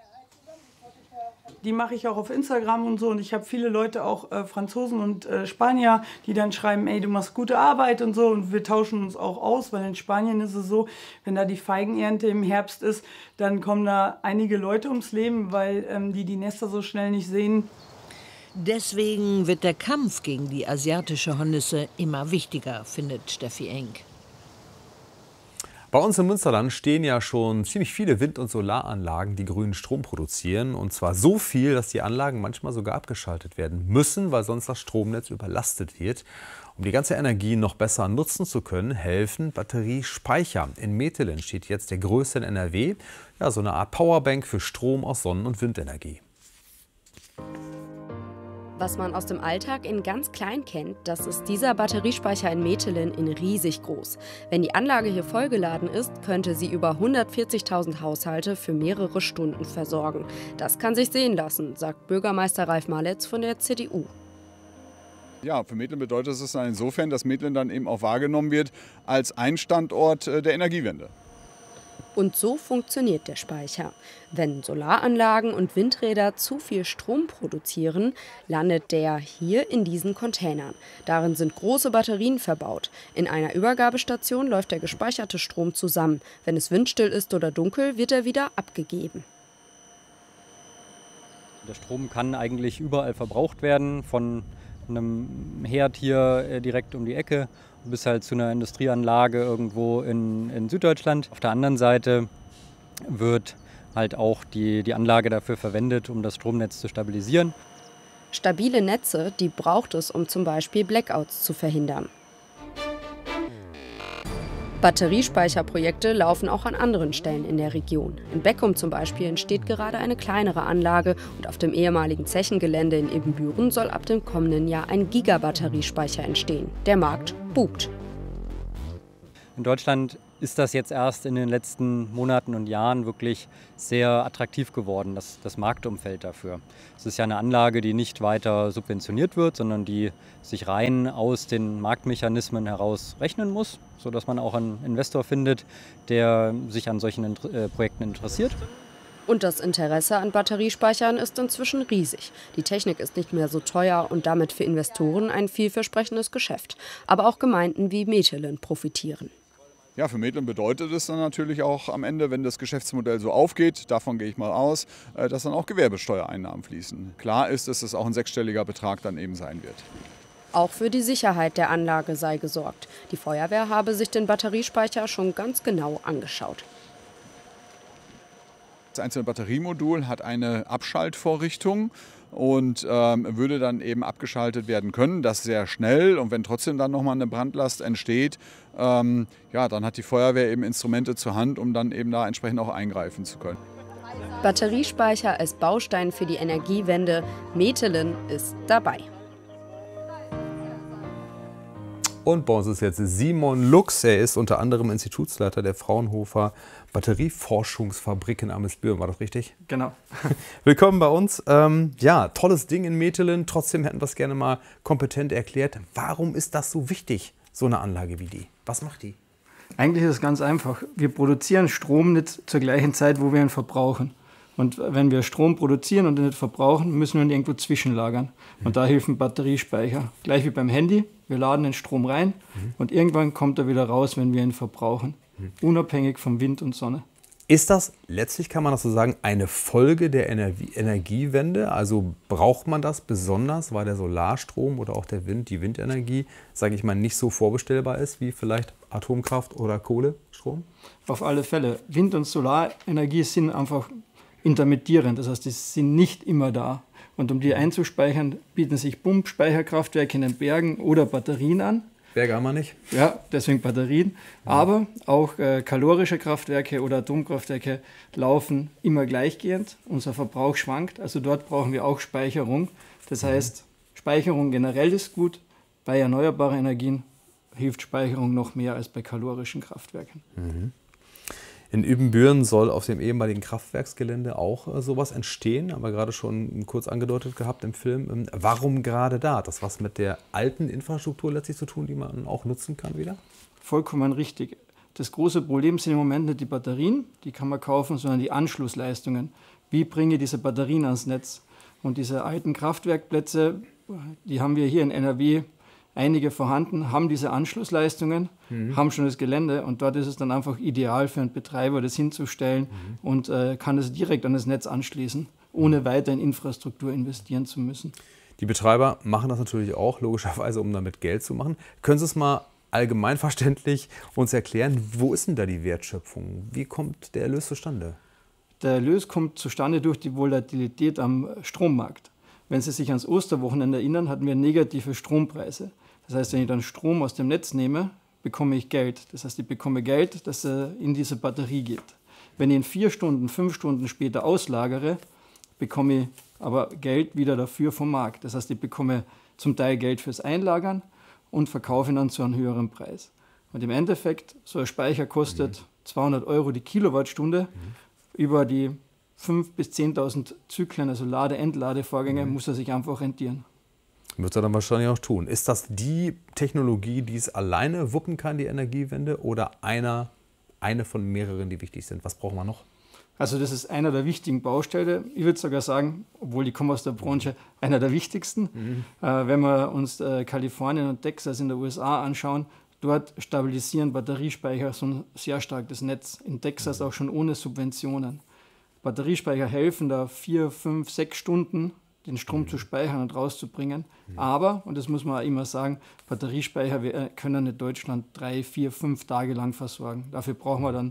Die mache ich auch auf Instagram und so. Und ich habe viele Leute, auch äh, Franzosen und äh, Spanier, die dann schreiben, ey, du machst gute Arbeit und so. Und wir tauschen uns auch aus, weil in Spanien ist es so, wenn da die Feigenernte im Herbst ist, dann kommen da einige Leute ums Leben, weil ähm, die die Nester so schnell nicht sehen. Deswegen wird der Kampf gegen die asiatische Hornisse immer wichtiger, findet Steffi Ehink. Bei uns im Münsterland stehen ja schon ziemlich viele Wind- und Solaranlagen, die grünen Strom produzieren. Und zwar so viel, dass die Anlagen manchmal sogar abgeschaltet werden müssen, weil sonst das Stromnetz überlastet wird. Um die ganze Energie noch besser nutzen zu können, helfen Batteriespeicher. In Metelen steht jetzt der größte in N R W, ja, so eine Art Powerbank für Strom aus Sonnen- und Windenergie. Was man aus dem Alltag in ganz klein kennt, das ist dieser Batteriespeicher in Metelen in riesig groß. Wenn die Anlage hier vollgeladen ist, könnte sie über hundertvierzigtausend Haushalte für mehrere Stunden versorgen. Das kann sich sehen lassen, sagt Bürgermeister Ralf Maletz von der C D U. Ja, für Metelen bedeutet es dann insofern, dass Metelen dann eben auch wahrgenommen wird als ein Standort der Energiewende. Und so funktioniert der Speicher. Wenn Solaranlagen und Windräder zu viel Strom produzieren, landet der hier in diesen Containern. Darin sind große Batterien verbaut. In einer Übergabestation läuft der gespeicherte Strom zusammen. Wenn es windstill ist oder dunkel, wird er wieder abgegeben. Der Strom kann eigentlich überall verbraucht werden, von einem Herd hier direkt um die Ecke bis halt zu einer Industrieanlage irgendwo in, in Süddeutschland. Auf der anderen Seite wird halt auch die, die Anlage dafür verwendet, um das Stromnetz zu stabilisieren. Stabile Netze, die braucht es, um zum Beispiel Blackouts zu verhindern. Batteriespeicherprojekte laufen auch an anderen Stellen in der Region. In Beckum zum Beispiel entsteht gerade eine kleinere Anlage und auf dem ehemaligen Zechengelände in Ibbenbüren soll ab dem kommenden Jahr ein Gigabatteriespeicher entstehen. Der Markt bucht. In Deutschland ist das jetzt erst in den letzten Monaten und Jahren wirklich sehr attraktiv geworden, das, das Marktumfeld dafür. Es ist ja eine Anlage, die nicht weiter subventioniert wird, sondern die sich rein aus den Marktmechanismen heraus rechnen muss, sodass man auch einen Investor findet, der sich an solchen Int- äh, Projekten interessiert. Und das Interesse an Batteriespeichern ist inzwischen riesig. Die Technik ist nicht mehr so teuer und damit für Investoren ein vielversprechendes Geschäft. Aber auch Gemeinden wie Metelen profitieren. Ja, für Metlen bedeutet es dann natürlich auch am Ende, wenn das Geschäftsmodell so aufgeht, davon gehe ich mal aus, dass dann auch Gewerbesteuereinnahmen fließen. Klar ist, dass es auch ein sechsstelliger Betrag dann eben sein wird. Auch für die Sicherheit der Anlage sei gesorgt. Die Feuerwehr habe sich den Batteriespeicher schon ganz genau angeschaut. Das einzelne Batteriemodul hat eine Abschaltvorrichtung und ähm, würde dann eben abgeschaltet werden können. Das sehr schnell, und wenn trotzdem dann nochmal eine Brandlast entsteht, ähm, ja, dann hat die Feuerwehr eben Instrumente zur Hand, um dann eben da entsprechend auch eingreifen zu können. Batteriespeicher als Baustein für die Energiewende. Metelen ist dabei. Und bei uns ist jetzt Simon Lux. Er ist unter anderem Institutsleiter der Fraunhofer Batterieforschungsfabrik in Amelsbüren. War das richtig? Genau. Willkommen bei uns. Ähm, ja, tolles Ding in Metelen. Trotzdem hätten wir es gerne mal kompetent erklärt. Warum ist das so wichtig, so eine Anlage wie die? Was macht die? Eigentlich ist es ganz einfach. Wir produzieren Strom nicht zur gleichen Zeit, wo wir ihn verbrauchen. Und wenn wir Strom produzieren und ihn nicht verbrauchen, müssen wir ihn irgendwo zwischenlagern. Und da helfen Batteriespeicher. Gleich wie beim Handy. Wir laden den Strom rein mhm. und irgendwann kommt er wieder raus, wenn wir ihn verbrauchen. Mhm. Unabhängig vom Wind und Sonne. Ist das, letztlich kann man das so sagen, eine Folge der Energie- Energiewende? Also braucht man das besonders, weil der Solarstrom oder auch der Wind, die Windenergie, sage ich mal, nicht so vorbestellbar ist wie vielleicht Atomkraft oder Kohlestrom? Auf alle Fälle. Wind- und Solarenergie sind einfach intermittierend. Das heißt, die sind nicht immer da. Und um die einzuspeichern, bieten sich Pumpspeicherkraftwerke in den Bergen oder Batterien an. Berge haben wir nicht. Ja, deswegen Batterien. Ja. Aber auch äh, kalorische Kraftwerke oder Atomkraftwerke laufen immer gleichgehend. Unser Verbrauch schwankt, also dort brauchen wir auch Speicherung. Das mhm. heißt, Speicherung generell ist gut. Bei erneuerbaren Energien hilft Speicherung noch mehr als bei kalorischen Kraftwerken. Mhm. In Ibbenbüren soll auf dem ehemaligen Kraftwerksgelände auch äh, sowas entstehen, aber gerade schon kurz angedeutet gehabt im Film. Ähm, warum gerade da? Hat das was mit der alten Infrastruktur letztlich zu tun, die man auch nutzen kann wieder? Vollkommen richtig. Das große Problem sind im Moment nicht die Batterien, die kann man kaufen, sondern die Anschlussleistungen. Wie bringe ich diese Batterien ans Netz? Und diese alten Kraftwerkplätze, die haben wir hier in N R W einige vorhanden, haben diese Anschlussleistungen, mhm. haben schon das Gelände und dort ist es dann einfach ideal für einen Betreiber, das hinzustellen mhm. und äh, kann es direkt an das Netz anschließen, ohne weiter in Infrastruktur investieren zu müssen. Die Betreiber machen das natürlich auch, logischerweise, um damit Geld zu machen. Können Sie es mal allgemeinverständlich uns erklären, wo ist denn da die Wertschöpfung? Wie kommt der Erlös zustande? Der Erlös kommt zustande durch die Volatilität am Strommarkt. Wenn Sie sich ans Osterwochenende erinnern, hatten wir negative Strompreise. Das heißt, wenn ich dann Strom aus dem Netz nehme, bekomme ich Geld. Das heißt, ich bekomme Geld, das in diese Batterie geht. Wenn ich ihn vier Stunden, fünf Stunden später auslagere, bekomme ich aber Geld wieder dafür vom Markt. Das heißt, ich bekomme zum Teil Geld fürs Einlagern und verkaufe ihn dann zu einem höheren Preis. Und im Endeffekt, so ein Speicher kostet mhm. zweihundert Euro die Kilowattstunde. Mhm. Über die fünftausend bis zehntausend Zyklen, also Lade-Entlade-Vorgänge, mhm. muss er sich einfach rentieren. Wird er dann wahrscheinlich auch tun. Ist das die Technologie, die es alleine wuppen kann, die Energiewende, oder einer, eine von mehreren, die wichtig sind? Was brauchen wir noch? Also das ist einer der wichtigen Bausteine. Ich würde sogar sagen, obwohl ich komme aus der Branche, einer der wichtigsten. Mhm. Äh, wenn wir uns äh, Kalifornien und Texas in den U S A anschauen, dort stabilisieren Batteriespeicher so ein sehr starkes Netz. In Texas auch schon ohne Subventionen. Batteriespeicher helfen da vier, fünf, sechs Stunden, den Strom mhm. zu speichern und rauszubringen. Mhm. Aber, und das muss man auch immer sagen, Batteriespeicher wir können nicht Deutschland drei, vier, fünf Tage lang versorgen. Dafür brauchen wir dann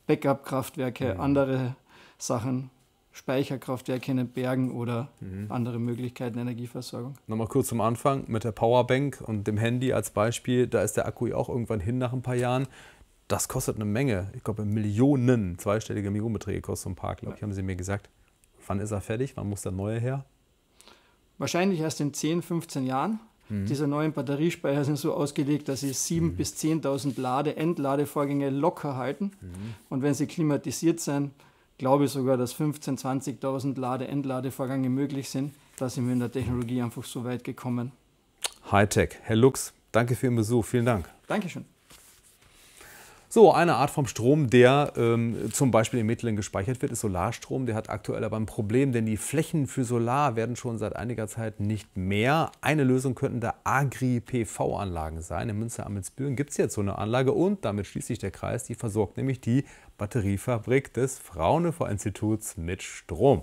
Backup-Kraftwerke, mhm. andere Sachen, Speicherkraftwerke in den Bergen oder mhm. andere Möglichkeiten Energieversorgung. Nochmal kurz zum Anfang mit der Powerbank und dem Handy als Beispiel. Da ist der Akku ja auch irgendwann hin nach ein paar Jahren. Das kostet eine Menge. Ich glaube, Millionen, zweistellige Millionenbeträge kostet so ein Park, glaube ich, haben Sie mir gesagt. Wann ist er fertig? Wann muss der neue her? Wahrscheinlich erst in zehn, fünfzehn Jahren. Mhm. Diese neuen Batteriespeicher sind so ausgelegt, dass sie siebentausend mhm. bis zehntausend Lade-, Entladevorgänge locker halten. Mhm. Und wenn sie klimatisiert sind, glaube ich sogar, dass fünfzehntausend, zwanzigtausend Lade-, Entladevorgänge möglich sind. Da sind wir in der Technologie einfach so weit gekommen. Hightech. Herr Lux, danke für Ihren Besuch. Vielen Dank. Dankeschön. So, eine Art vom Strom, der ähm, zum Beispiel in Mettlingen gespeichert wird, ist Solarstrom. Der hat aktuell aber ein Problem, denn die Flächen für Solar werden schon seit einiger Zeit nicht mehr. Eine Lösung könnten da Agri-P V-Anlagen sein. In Münster-Amelsbüren gibt es jetzt so eine Anlage und damit schließt sich der Kreis. Die versorgt nämlich die Batteriefabrik des Fraunhofer-Instituts mit Strom.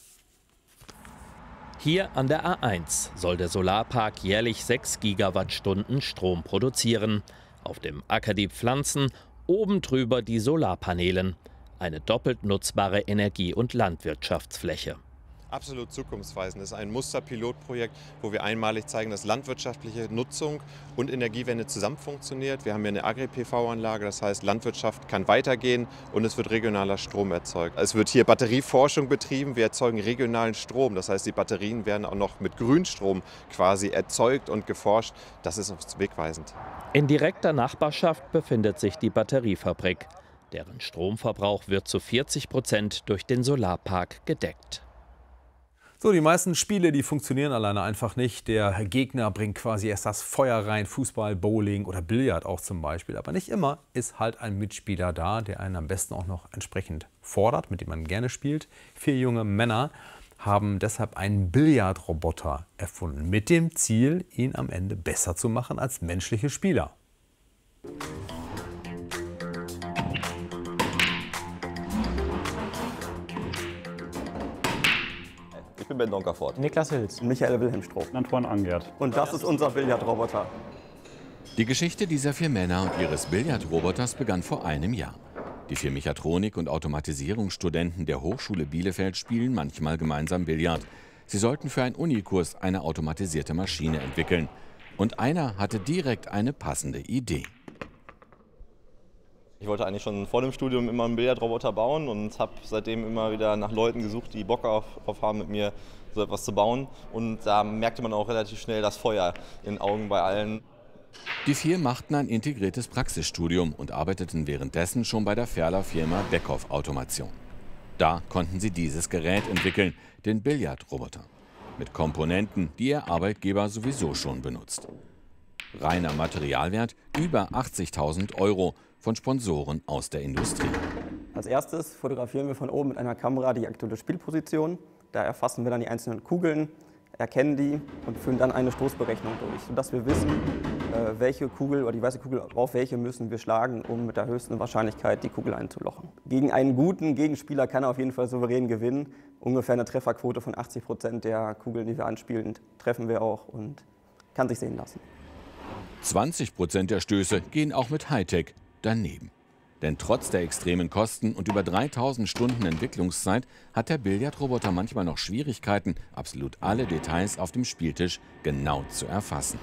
Hier an der A eins soll der Solarpark jährlich sechs Gigawattstunden Strom produzieren. Auf dem Acker die Pflanzen, oben drüber die Solarpanelen. Eine doppelt nutzbare Energie- und Landwirtschaftsfläche. Absolut zukunftsweisend. Das ist ein Musterpilotprojekt, wo wir einmalig zeigen, dass landwirtschaftliche Nutzung und Energiewende zusammen funktioniert. Wir haben hier eine Agri-P V-Anlage, das heißt, Landwirtschaft kann weitergehen und es wird regionaler Strom erzeugt. Es wird hier Batterieforschung betrieben, wir erzeugen regionalen Strom. Das heißt, die Batterien werden auch noch mit Grünstrom quasi erzeugt und geforscht. Das ist wegweisend. In direkter Nachbarschaft befindet sich die Batteriefabrik. Deren Stromverbrauch wird zu vierzig Prozent durch den Solarpark gedeckt. So, die meisten Spiele, die funktionieren alleine einfach nicht. Der Gegner bringt quasi erst das Feuer rein, Fußball, Bowling oder Billard auch zum Beispiel. Aber nicht immer ist halt ein Mitspieler da, der einen am besten auch noch entsprechend fordert, mit dem man gerne spielt. Vier junge Männer haben deshalb einen Billardroboter erfunden, mit dem Ziel, ihn am Ende besser zu machen als menschliche Spieler. Ich bin Ben Donkerfort. Niklas Hülz. Michael Wilhelm-Stroh. Antoine Angert. Und das ist unser Billardroboter. Die Geschichte dieser vier Männer und ihres Billardroboters begann vor einem Jahr. Die vier Mechatronik- und Automatisierungsstudenten der Hochschule Bielefeld spielen manchmal gemeinsam Billard. Sie sollten für einen Unikurs eine automatisierte Maschine entwickeln. Und einer hatte direkt eine passende Idee. Ich wollte eigentlich schon vor dem Studium immer einen Billardroboter bauen und habe seitdem immer wieder nach Leuten gesucht, die Bock auf, auf haben, mit mir so etwas zu bauen. Und da merkte man auch relativ schnell das Feuer in den Augen bei allen. Die vier machten ein integriertes Praxisstudium und arbeiteten währenddessen schon bei der Ferler Firma Beckhoff Automation. Da konnten sie dieses Gerät entwickeln, den Billardroboter, mit Komponenten, die ihr Arbeitgeber sowieso schon benutzt. Reiner Materialwert über achtzigtausend Euro. Von Sponsoren aus der Industrie. Als erstes fotografieren wir von oben mit einer Kamera die aktuelle Spielposition. Da erfassen wir dann die einzelnen Kugeln, erkennen die und führen dann eine Stoßberechnung durch, sodass wir wissen, welche Kugel oder die weiße Kugel auf welche müssen wir schlagen, um mit der höchsten Wahrscheinlichkeit die Kugel einzulochen. Gegen einen guten Gegenspieler kann er auf jeden Fall souverän gewinnen. Ungefähr eine Trefferquote von achtzig Prozent der Kugeln, die wir anspielen, treffen wir auch und kann sich sehen lassen. zwanzig Prozent der Stöße gehen auch mit Hightech daneben. Denn trotz der extremen Kosten und über dreitausend Stunden Entwicklungszeit hat der Billardroboter manchmal noch Schwierigkeiten, absolut alle Details auf dem Spieltisch genau zu erfassen.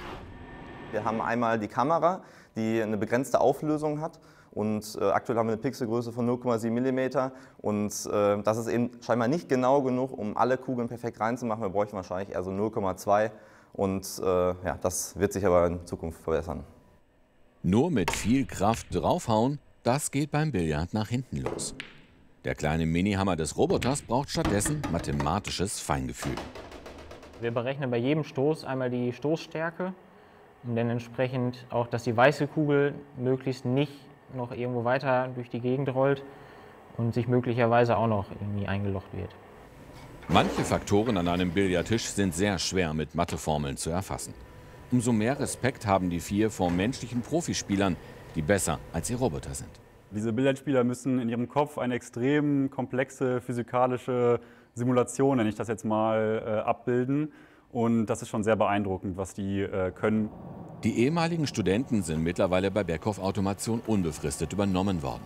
Wir haben einmal die Kamera, die eine begrenzte Auflösung hat. Und äh, aktuell haben wir eine Pixelgröße von null Komma sieben Millimeter. Und äh, das ist eben scheinbar nicht genau genug, um alle Kugeln perfekt reinzumachen. Wir bräuchten wahrscheinlich eher so null Komma zwei. Und äh, ja, das wird sich aber in Zukunft verbessern. Nur mit viel Kraft draufhauen, das geht beim Billard nach hinten los. Der kleine Minihammer des Roboters braucht stattdessen mathematisches Feingefühl. Wir berechnen bei jedem Stoß einmal die Stoßstärke und dann entsprechend auch, dass die weiße Kugel möglichst nicht noch irgendwo weiter durch die Gegend rollt und sich möglicherweise auch noch irgendwie eingelocht wird. Manche Faktoren an einem Billardtisch sind sehr schwer mit Matheformeln zu erfassen. Umso mehr Respekt haben die vier vor menschlichen Profispielern, die besser als ihr Roboter sind. Diese Billardspieler müssen in ihrem Kopf eine extrem komplexe physikalische Simulation, nenne ich das jetzt mal, äh, abbilden. Und das ist schon sehr beeindruckend, was die äh, können. Die ehemaligen Studenten sind mittlerweile bei Beckhoff Automation unbefristet übernommen worden.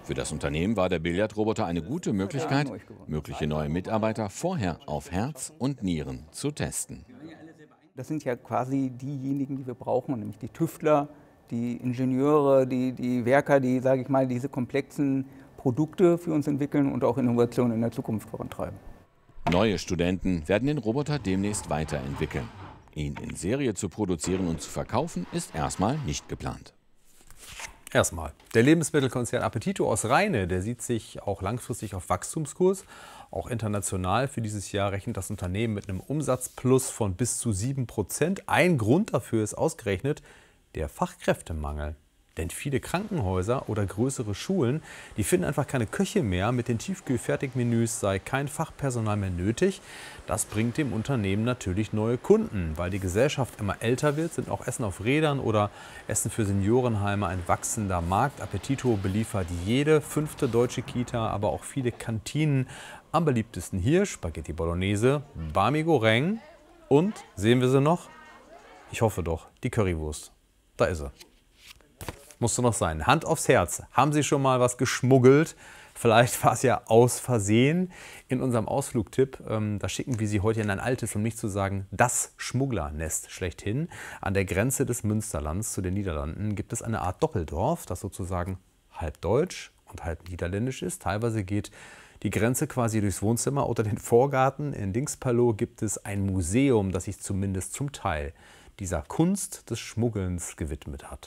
Für das Unternehmen war der Billardroboter eine gute Möglichkeit, mögliche neue Mitarbeiter vorher auf Herz und Nieren zu testen. Das sind ja quasi diejenigen, die wir brauchen, nämlich die Tüftler, die Ingenieure, die, die Werker, die, sage ich mal, diese komplexen Produkte für uns entwickeln und auch Innovationen in der Zukunft vorantreiben. Neue Studenten werden den Roboter demnächst weiterentwickeln. Ihn in Serie zu produzieren und zu verkaufen, ist erstmal nicht geplant. Erstmal. Der Lebensmittelkonzern Appetito aus Rheine, der sieht sich auch langfristig auf Wachstumskurs. Auch international für dieses Jahr rechnet das Unternehmen mit einem Umsatzplus von bis zu sieben Prozent. Ein Grund dafür ist ausgerechnet der Fachkräftemangel. Denn viele Krankenhäuser oder größere Schulen, die finden einfach keine Köche mehr. Mit den Tiefkühlfertigmenüs sei kein Fachpersonal mehr nötig. Das bringt dem Unternehmen natürlich neue Kunden. Weil die Gesellschaft immer älter wird, sind auch Essen auf Rädern oder Essen für Seniorenheime ein wachsender Markt. Appetito beliefert jede fünfte deutsche Kita, aber auch viele Kantinen. Am beliebtesten hier Spaghetti Bolognese, Bami Goreng und, sehen wir sie noch? Ich hoffe doch, die Currywurst. Da ist sie. Musste noch sein. Hand aufs Herz. Haben Sie schon mal was geschmuggelt? Vielleicht war es ja aus Versehen. In unserem Ausflugtipp, ähm, da schicken wir Sie heute in ein altes, um nicht zu sagen, das Schmugglernest schlechthin. An der Grenze des Münsterlands zu den Niederlanden gibt es eine Art Doppeldorf, das sozusagen halb deutsch und halb niederländisch ist. Teilweise geht die Grenze quasi durchs Wohnzimmer oder den Vorgarten. In Dingsperlo gibt es ein Museum, das sich zumindest zum Teil dieser Kunst des Schmuggelns gewidmet hat.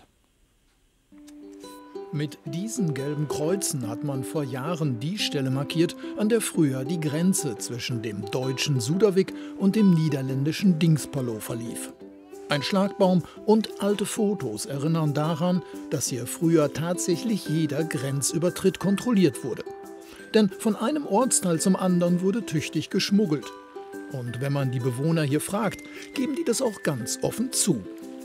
Mit diesen gelben Kreuzen hat man vor Jahren die Stelle markiert, an der früher die Grenze zwischen dem deutschen Suderwick und dem niederländischen Dingsperlo verlief. Ein Schlagbaum und alte Fotos erinnern daran, dass hier früher tatsächlich jeder Grenzübertritt kontrolliert wurde. Denn von einem Ortsteil zum anderen wurde tüchtig geschmuggelt. Und wenn man die Bewohner hier fragt, geben die das auch ganz offen zu.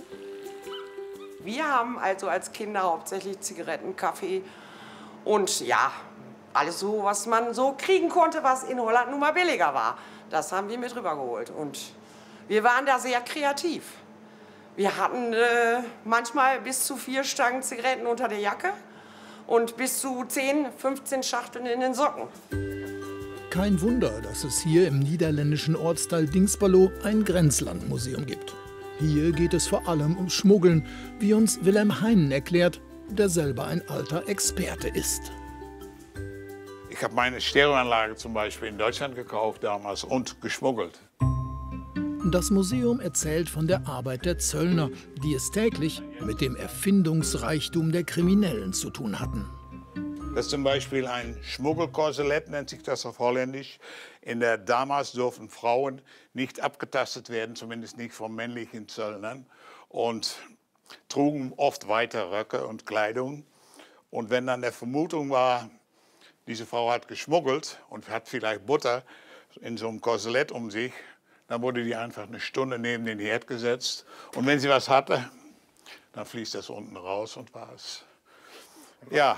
Wir haben also als Kinder hauptsächlich Zigaretten, Kaffee und ja, alles so, was man so kriegen konnte, was in Holland nun mal billiger war. Das haben wir mit rübergeholt und wir waren da sehr kreativ. Wir hatten äh, manchmal bis zu vier Stangen Zigaretten unter der Jacke und bis zu zehn, fünfzehn Schachteln in den Socken. Kein Wunder, dass es hier im niederländischen Ortsteil Dingsperlo ein Grenzlandmuseum gibt. Hier geht es vor allem ums Schmuggeln, wie uns Wilhelm Heinen erklärt, der selber ein alter Experte ist. Ich habe meine Stereoanlage zum Beispiel in Deutschland gekauft damals und geschmuggelt. Das Museum erzählt von der Arbeit der Zöllner, die es täglich mit dem Erfindungsreichtum der Kriminellen zu tun hatten. Das ist zum Beispiel ein Schmuggelkorsett, nennt sich das auf Holländisch. In der damals durften Frauen nicht abgetastet werden, zumindest nicht von männlichen Zöllnern. Und trugen oft weite Röcke und Kleidung. Und wenn dann der Vermutung war, diese Frau hat geschmuggelt und hat vielleicht Butter in so einem Korsett um sich, dann wurde die einfach eine Stunde neben den Herd gesetzt. Und wenn sie was hatte, dann fließt das unten raus und war es. Ja.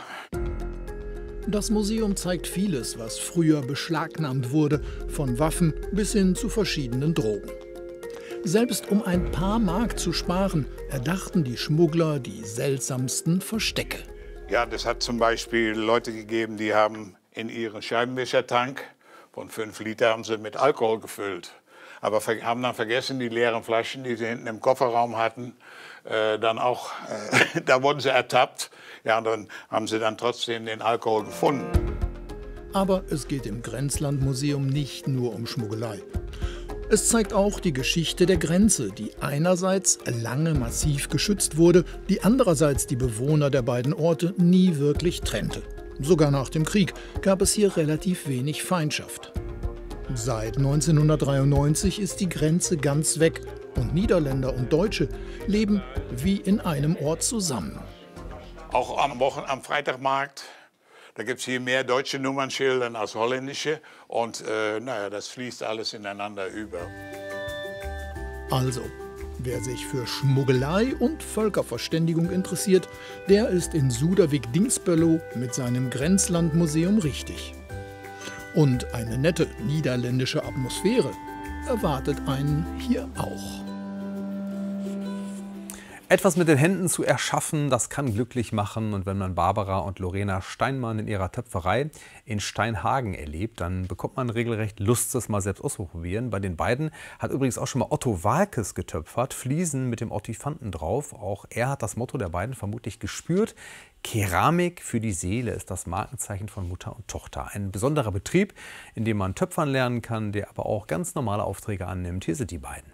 Das Museum zeigt vieles, was früher beschlagnahmt wurde, von Waffen bis hin zu verschiedenen Drogen. Selbst um ein paar Mark zu sparen, erdachten die Schmuggler die seltsamsten Verstecke. Ja, das hat zum Beispiel Leute gegeben, die haben in ihren Scheibenwischertank von fünf Liter haben sie mit Alkohol gefüllt. Aber haben dann vergessen, die leeren Flaschen, die sie hinten im Kofferraum hatten, äh, dann auch, äh, da wurden sie ertappt. Ja, und dann haben sie dann trotzdem den Alkohol gefunden. Aber es geht im Grenzlandmuseum nicht nur um Schmuggelei. Es zeigt auch die Geschichte der Grenze, die einerseits lange massiv geschützt wurde, die andererseits die Bewohner der beiden Orte nie wirklich trennte. Sogar nach dem Krieg gab es hier relativ wenig Feindschaft. Seit neunzehnhundertdreiundneunzig ist die Grenze ganz weg und Niederländer und Deutsche leben wie in einem Ort zusammen. Auch am Wochen am Freitagmarkt, da gibt es hier mehr deutsche Nummernschilder als holländische. Und äh, naja, das fließt alles ineinander über. Also, wer sich für Schmuggelei und Völkerverständigung interessiert, der ist in Suderwick-Dingsperlo mit seinem Grenzlandmuseum richtig. Und eine nette niederländische Atmosphäre erwartet einen hier auch. Etwas mit den Händen zu erschaffen, das kann glücklich machen. Und wenn man Barbara und Lorena Steinmann in ihrer Töpferei in Steinhagen erlebt, dann bekommt man regelrecht Lust, das mal selbst auszuprobieren. Bei den beiden hat übrigens auch schon mal Otto Waalkes getöpfert, Fliesen mit dem Ottifanten drauf. Auch er hat das Motto der beiden vermutlich gespürt. Keramik für die Seele ist das Markenzeichen von Mutter und Tochter. Ein besonderer Betrieb, in dem man töpfern lernen kann, der aber auch ganz normale Aufträge annimmt. Hier sind die beiden.